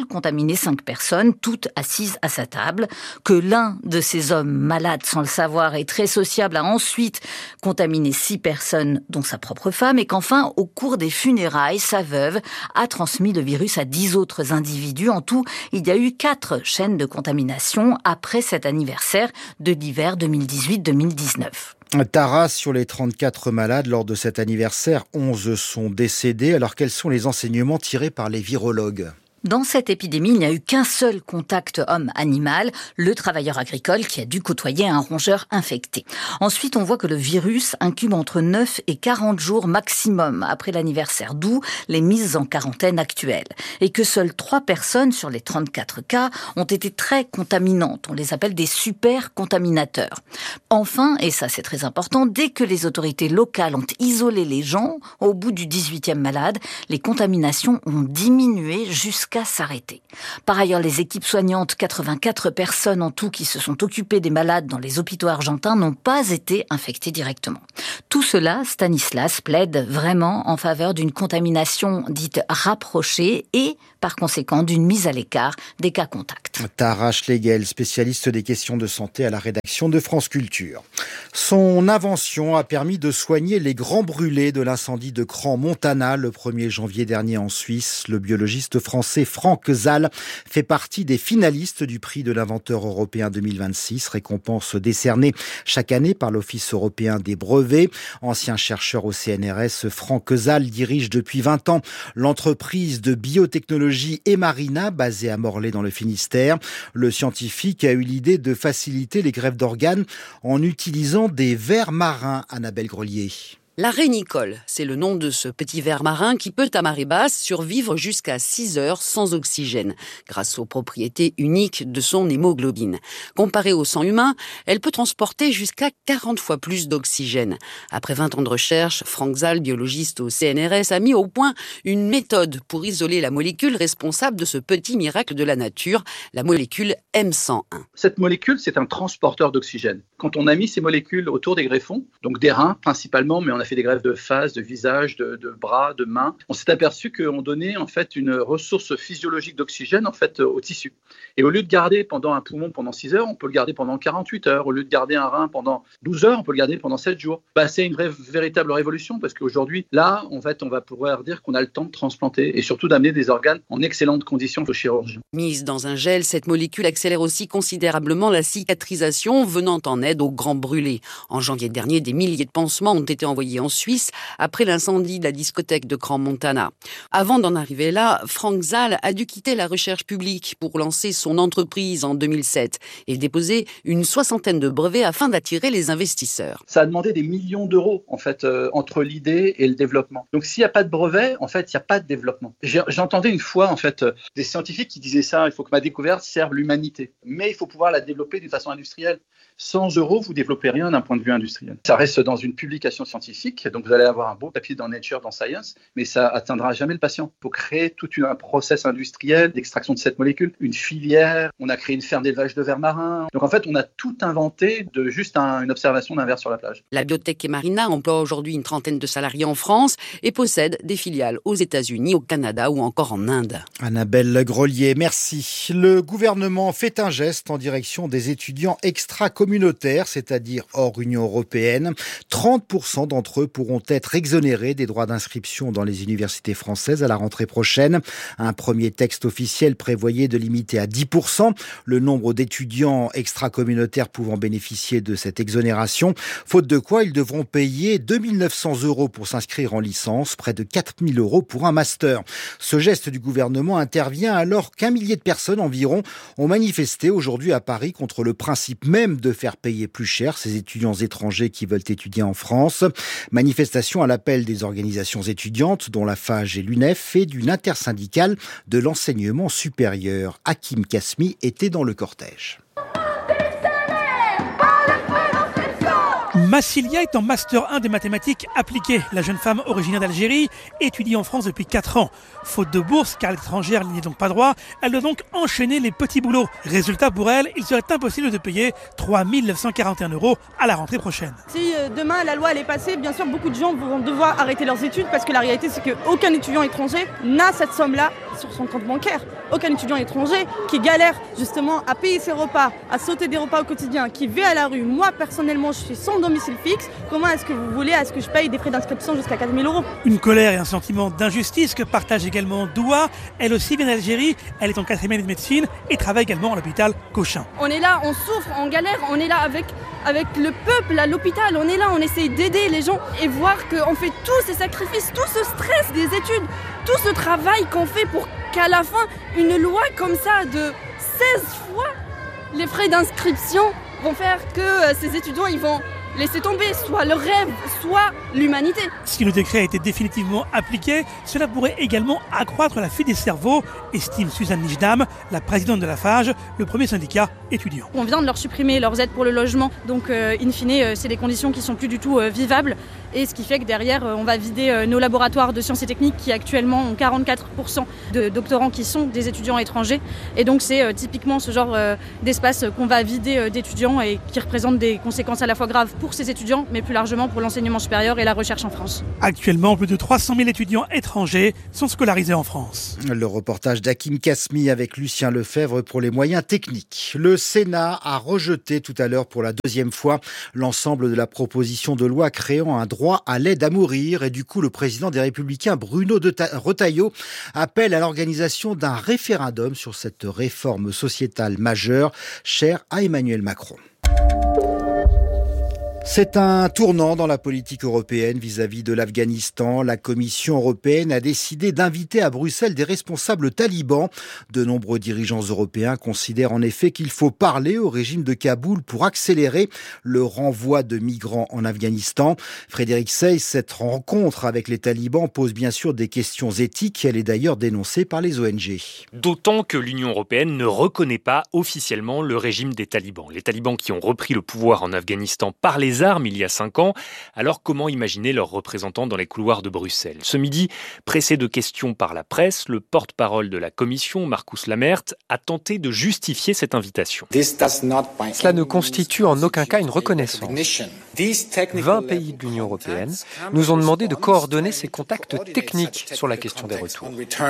contaminé cinq personnes, toutes assises à sa table, que l'un de ces hommes malades, sans le savoir, et très sociable, a ensuite contaminé six personnes, dont sa propre femme, et qu'enfin, au cours des funérailles, sa veuve a transmis le virus à dix autres individus. En tout, il y a eu quatre chaînes de contamination après cet anniversaire de l'hiver deux mille dix-huit deux mille dix-neuf. Tara, sur les trente-quatre malades lors de cet anniversaire, onze sont décédés. Alors quels sont les enseignements tirés par les virologues ? Dans cette épidémie, il n'y a eu qu'un seul contact homme-animal, le travailleur agricole qui a dû côtoyer un rongeur infecté. Ensuite, on voit que le virus incube entre neuf et quarante jours maximum après l'anniversaire, d'où les mises en quarantaine actuelles. Et que seules trois personnes sur les trente-quatre cas ont été très contaminantes. On les appelle des super contaminateurs. Enfin, et ça c'est très important, dès que les autorités locales ont isolé les gens, au bout du dix-huitième malade, les contaminations ont diminué jusqu'à qu'à s'arrêter. Par ailleurs, les équipes soignantes, quatre-vingt-quatre personnes en tout qui se sont occupées des malades dans les hôpitaux argentins, n'ont pas été infectées directement. Tout cela, Stanislas plaide vraiment en faveur d'une contamination dite rapprochée et, par conséquent, d'une mise à l'écart des cas contacts. Tara Schlegel, spécialiste des questions de santé à la rédaction de France Culture. Son invention a permis de soigner les grands brûlés de l'incendie de Crans-Montana le premier janvier dernier en Suisse. Le biologiste français Franck Zahl fait partie des finalistes du prix de l'inventeur européen deux mille vingt-six, récompense décernée chaque année par l'Office européen des brevets. Ancien chercheur au C N R S, Franck Zahl dirige depuis vingt ans l'entreprise de biotechnologie Emarina, basée à Morlaix dans le Finistère. Le scientifique a eu l'idée de faciliter les greffes d'organes en utilisant des vers marins. Annabelle Grelier. La rénicole, c'est le nom de ce petit ver marin qui peut, à marée basse, survivre jusqu'à six heures sans oxygène, grâce aux propriétés uniques de son hémoglobine. Comparée au sang humain, elle peut transporter jusqu'à quarante fois plus d'oxygène. Après vingt ans de recherche, Franck Zahl, biologiste au C N R S, a mis au point une méthode pour isoler la molécule responsable de ce petit miracle de la nature, la molécule M cent un. Cette molécule, c'est un transporteur d'oxygène. Quand on a mis ces molécules autour des greffons, donc des reins principalement, mais on a fait des greffes de face, de visage, de, de bras, de mains, on s'est aperçu qu'on donnait en fait une ressource physiologique d'oxygène en fait au tissu. Et au lieu de garder pendant un poumon pendant six heures, on peut le garder pendant quarante-huit heures. Au lieu de garder un rein pendant douze heures, on peut le garder pendant sept jours. Bah, c'est une vraie, véritable révolution parce qu'aujourd'hui, là, en fait, on va pouvoir dire qu'on a le temps de transplanter et surtout d'amener des organes en excellentes conditions aux chirurgiens. Mise dans un gel, cette molécule accélère aussi considérablement la cicatrisation, venant en aide aux grands brûlés. En janvier dernier, des milliers de pansements ont été envoyés en Suisse après l'incendie de la discothèque de Crans-Montana. Avant d'en arriver là, Franck Zahl a dû quitter la recherche publique pour lancer son entreprise en deux mille sept et déposer une soixantaine de brevets afin d'attirer les investisseurs. Ça a demandé des millions d'euros en fait euh, entre l'idée et le développement. Donc s'il n'y a pas de brevet, en fait, il n'y a pas de développement. J'ai, j'entendais une fois en fait euh, des scientifiques qui disaient ça, il faut que ma découverte serve l'humanité, mais il faut pouvoir la développer d'une façon industrielle. Sans euros, vous développez rien d'un point de vue industriel. Ça reste dans une publication scientifique, donc vous allez avoir un beau papier dans Nature, dans Science, mais ça atteindra jamais le patient. Il faut créer tout un process industriel d'extraction de cette molécule, une filière. On a créé une ferme d'élevage de vers marins. Donc en fait, on a tout inventé de juste un, une observation d'un ver sur la plage. La biotech Emarina emploie aujourd'hui une trentaine de salariés en France et possède des filiales aux États-Unis, au Canada ou encore en Inde. Annabelle Grelier, merci. Le gouvernement fait un geste en direction des étudiants extra-communautaires, c'est-à-dire hors Union européenne. trente pour cent d'entre eux pourront être exonérés des droits d'inscription dans les universités françaises à la rentrée prochaine. Un premier texte officiel prévoyait de limiter à dix pour cent le nombre d'étudiants extra-communautaires pouvant bénéficier de cette exonération, faute de quoi ils devront payer deux mille neuf cents euros pour s'inscrire en licence, près de quatre mille euros pour un master. Ce geste du gouvernement intervient alors qu'un millier de personnes environ ont manifesté aujourd'hui à Paris contre le principe même de faire payer plus cher ces étudiants étrangers qui veulent étudier en France. Manifestation à l'appel des organisations étudiantes, dont la FAGE et l'UNEF, et d'une intersyndicale de l'enseignement supérieur. Hakim Kasmi était dans le cortège. Massilia est en master un des mathématiques appliquées. La jeune femme originaire d'Algérie étudie en France depuis quatre ans. Faute de bourse, car l'étrangère n'y est donc pas droit, elle doit donc enchaîner les petits boulots. Résultat pour elle, il serait impossible de payer trois mille neuf cent quarante et un euros à la rentrée prochaine. Si euh, demain la loi elle est passée, bien sûr beaucoup de gens vont devoir arrêter leurs études parce que la réalité c'est qu'aucun étudiant étranger n'a cette somme-là sur son compte bancaire. Aucun étudiant étranger qui galère justement à payer ses repas, à sauter des repas au quotidien, qui vit à la rue. Moi, personnellement, je suis sans domicile fixe. Comment est-ce que vous voulez à ce que je paye des frais d'inscription jusqu'à quatre mille euros ? Une colère et un sentiment d'injustice que partage également Doua. Elle aussi vient d'Algérie. Elle est en quatrième année de médecine et travaille également à l'hôpital Cochin. On est là, on souffre, on galère, on est là avec, avec le peuple à l'hôpital. On est là, on essaye d'aider les gens et voir qu'on fait tous ces sacrifices, tout ce stress des études, tout ce travail qu'on fait pour qu'à la fin, une loi comme ça de seize fois les frais d'inscription vont faire que ces étudiants ils vont laisser tomber soit le rêve, soit l'humanité. Si le décret a été définitivement appliqué, cela pourrait également accroître la fuite des cerveaux, estime Suzanne Nijdam, la présidente de la Fage, le premier syndicat étudiant. On vient de leur supprimer leurs aides pour le logement, donc euh, in fine, euh, c'est des conditions qui sont plus du tout euh, vivables. Et ce qui fait que derrière, euh, on va vider euh, nos laboratoires de sciences et techniques qui actuellement ont quarante-quatre pour cent de doctorants qui sont des étudiants étrangers. Et donc c'est euh, typiquement ce genre euh, d'espace qu'on va vider euh, d'étudiants et qui représente des conséquences à la fois graves pour ces étudiants, mais plus largement pour l'enseignement supérieur et la recherche en France. Actuellement, plus de trois cent mille étudiants étrangers sont scolarisés en France. Le reportage d'Hakim Kasmi avec Lucien Lefebvre pour les moyens techniques. Le Sénat a rejeté tout à l'heure pour la deuxième fois l'ensemble de la proposition de loi créant un droit à l'aide à mourir. Et du coup, le président des Républicains, Bruno Retailleau, appelle à l'organisation d'un référendum sur cette réforme sociétale majeure, chère à Emmanuel Macron. C'est un tournant dans la politique européenne vis-à-vis de l'Afghanistan. La Commission européenne a décidé d'inviter à Bruxelles des responsables talibans. De nombreux dirigeants européens considèrent en effet qu'il faut parler au régime de Kaboul pour accélérer le renvoi de migrants en Afghanistan. Frédéric Sey, cette rencontre avec les talibans pose bien sûr des questions éthiques. Elle est d'ailleurs dénoncée par les O N G. D'autant que l'Union européenne ne reconnaît pas officiellement le régime des talibans. Les talibans qui ont repris le pouvoir en Afghanistan par les armes il y a cinq ans. Alors comment imaginer leurs représentants dans les couloirs de Bruxelles ? Ce midi, pressé de questions par la presse, le porte-parole de la Commission, Markus Lammert, a tenté de justifier cette invitation. Cela ne constitue en aucun cas une reconnaissance. vingt pays de l'Union européenne nous ont demandé de coordonner ces contacts techniques sur la question des retours.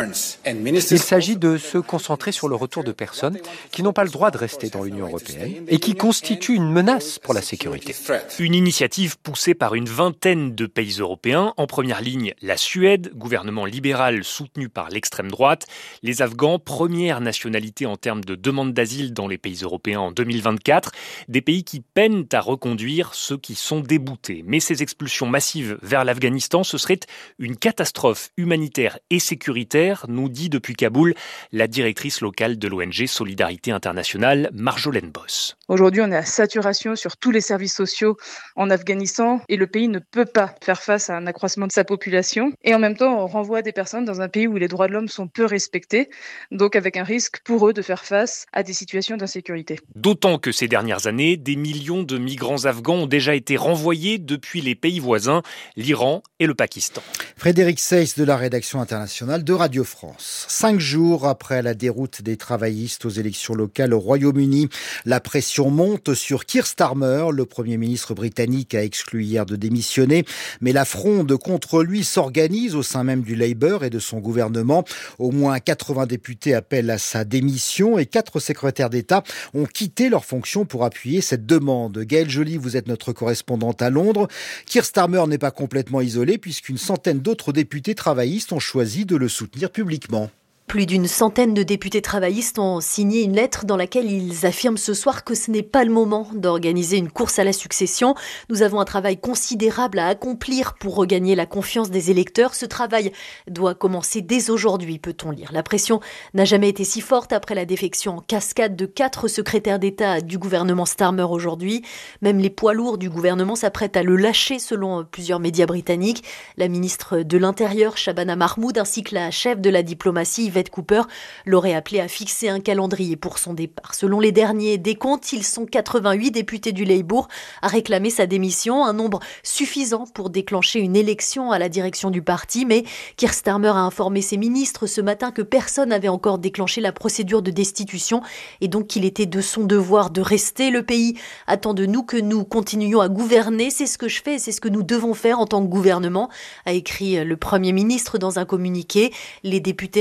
Il s'agit de se concentrer sur le retour de personnes qui n'ont pas le droit de rester dans l'Union européenne et qui constituent une menace pour la sécurité. Une initiative poussée par une vingtaine de pays européens. En première ligne, la Suède, gouvernement libéral soutenu par l'extrême droite. Les Afghans, première nationalité en termes de demande d'asile dans les pays européens en deux mille vingt-quatre. Des pays qui peinent à reconduire ceux qui sont déboutés. Mais ces expulsions massives vers l'Afghanistan, ce serait une catastrophe humanitaire et sécuritaire, nous dit depuis Kaboul la directrice locale de l'O N G Solidarité Internationale, Marjolaine Boss. Aujourd'hui, on est à saturation sur tous les services sociaux en Afghanistan et le pays ne peut pas faire face à un accroissement de sa population. Et en même temps, on renvoie des personnes dans un pays où les droits de l'homme sont peu respectés, donc avec un risque pour eux de faire face à des situations d'insécurité. D'autant que ces dernières années, des millions de migrants afghans ont déjà été renvoyés depuis les pays voisins, l'Iran et le Pakistan. Frédéric Seyss de la rédaction internationale de Radio France. Cinq jours après la déroute des travaillistes aux élections locales au Royaume-Uni, la pression monte sur Keir Starmer. Le Premier ministre britannique a exclu hier de démissionner, mais la fronde contre lui s'organise au sein même du Labour et de son gouvernement. Au moins quatre-vingts députés appellent à sa démission et quatre secrétaires d'État ont quitté leurs fonctions pour appuyer cette demande. Gaëlle Joly, vous êtes notre correspondante à Londres. Keir Starmer n'est pas complètement isolé puisqu'une centaine d'autres députés travaillistes ont choisi de le soutenir publiquement. Plus d'une centaine de députés travaillistes ont signé une lettre dans laquelle ils affirment ce soir que ce n'est pas le moment d'organiser une course à la succession. Nous avons un travail considérable à accomplir pour regagner la confiance des électeurs. Ce travail doit commencer dès aujourd'hui, peut-on lire. La pression n'a jamais été si forte après la défection en cascade de quatre secrétaires d'État du gouvernement Starmer aujourd'hui. Même les poids lourds du gouvernement s'apprêtent à le lâcher selon plusieurs médias britanniques. La ministre de l'Intérieur, Shabana Mahmoud, ainsi que la chef de la diplomatie, Yvette Cooper, l'aurait appelé à fixer un calendrier pour son départ. Selon les derniers décomptes, ils sont quatre-vingt-huit députés du Labour à réclamer sa démission, un nombre suffisant pour déclencher une élection à la direction du parti. Mais Keir Starmer a informé ses ministres ce matin que personne n'avait encore déclenché la procédure de destitution et donc qu'il était de son devoir de rester. Le pays attend de nous que nous continuions à gouverner. C'est ce que je fais et c'est ce que nous devons faire en tant que gouvernement, a écrit le Premier ministre dans un communiqué. Les députés restent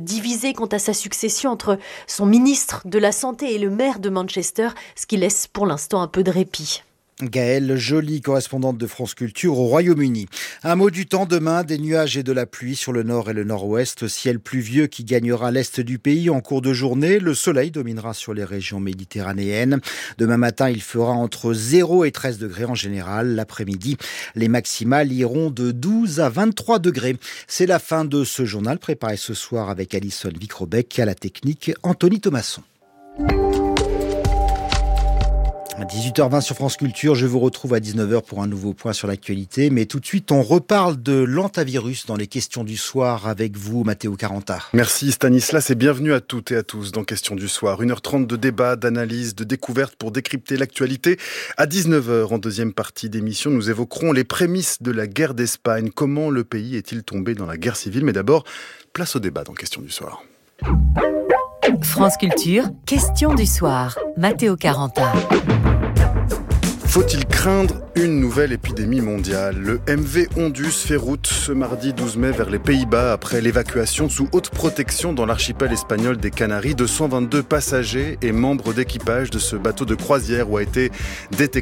divisé quant à sa succession entre son ministre de la Santé et le maire de Manchester, ce qui laisse pour l'instant un peu de répit. Gaëlle Joly, correspondante de France Culture au Royaume-Uni. Un mot du temps demain, des nuages et de la pluie sur le nord et le nord-ouest. Ciel pluvieux qui gagnera l'est du pays en cours de journée. Le soleil dominera sur les régions méditerranéennes. Demain matin, il fera entre zéro et treize degrés en général. L'après-midi, les maximales iront de douze à vingt-trois degrés. C'est la fin de ce journal préparé ce soir avec Alison Vicrobec, à la technique Anthony Thomasson. À dix-huit heures vingt sur France Culture, je vous retrouve à dix-neuf heures pour un nouveau point sur l'actualité. Mais tout de suite, on reparle de l'antivirus dans les questions du soir avec vous, Matteo Caranta. Merci Stanislas et bienvenue à toutes et à tous dans Questions du soir. une heure trente de débat, d'analyse, de découverte pour décrypter l'actualité. À dix-neuf heures, en deuxième partie d'émission, nous évoquerons les prémices de la guerre d'Espagne. Comment le pays est-il tombé dans la guerre civile? Mais d'abord, place au débat dans Questions du soir. France Culture, question du soir. Matteo Caranta. Faut-il craindre une nouvelle épidémie mondiale? Le M V Ondus fait route ce mardi douze mai vers les Pays-Bas après l'évacuation sous haute protection dans l'archipel espagnol des Canaries de cent vingt-deux passagers et membres d'équipage de ce bateau de croisière où a été détecté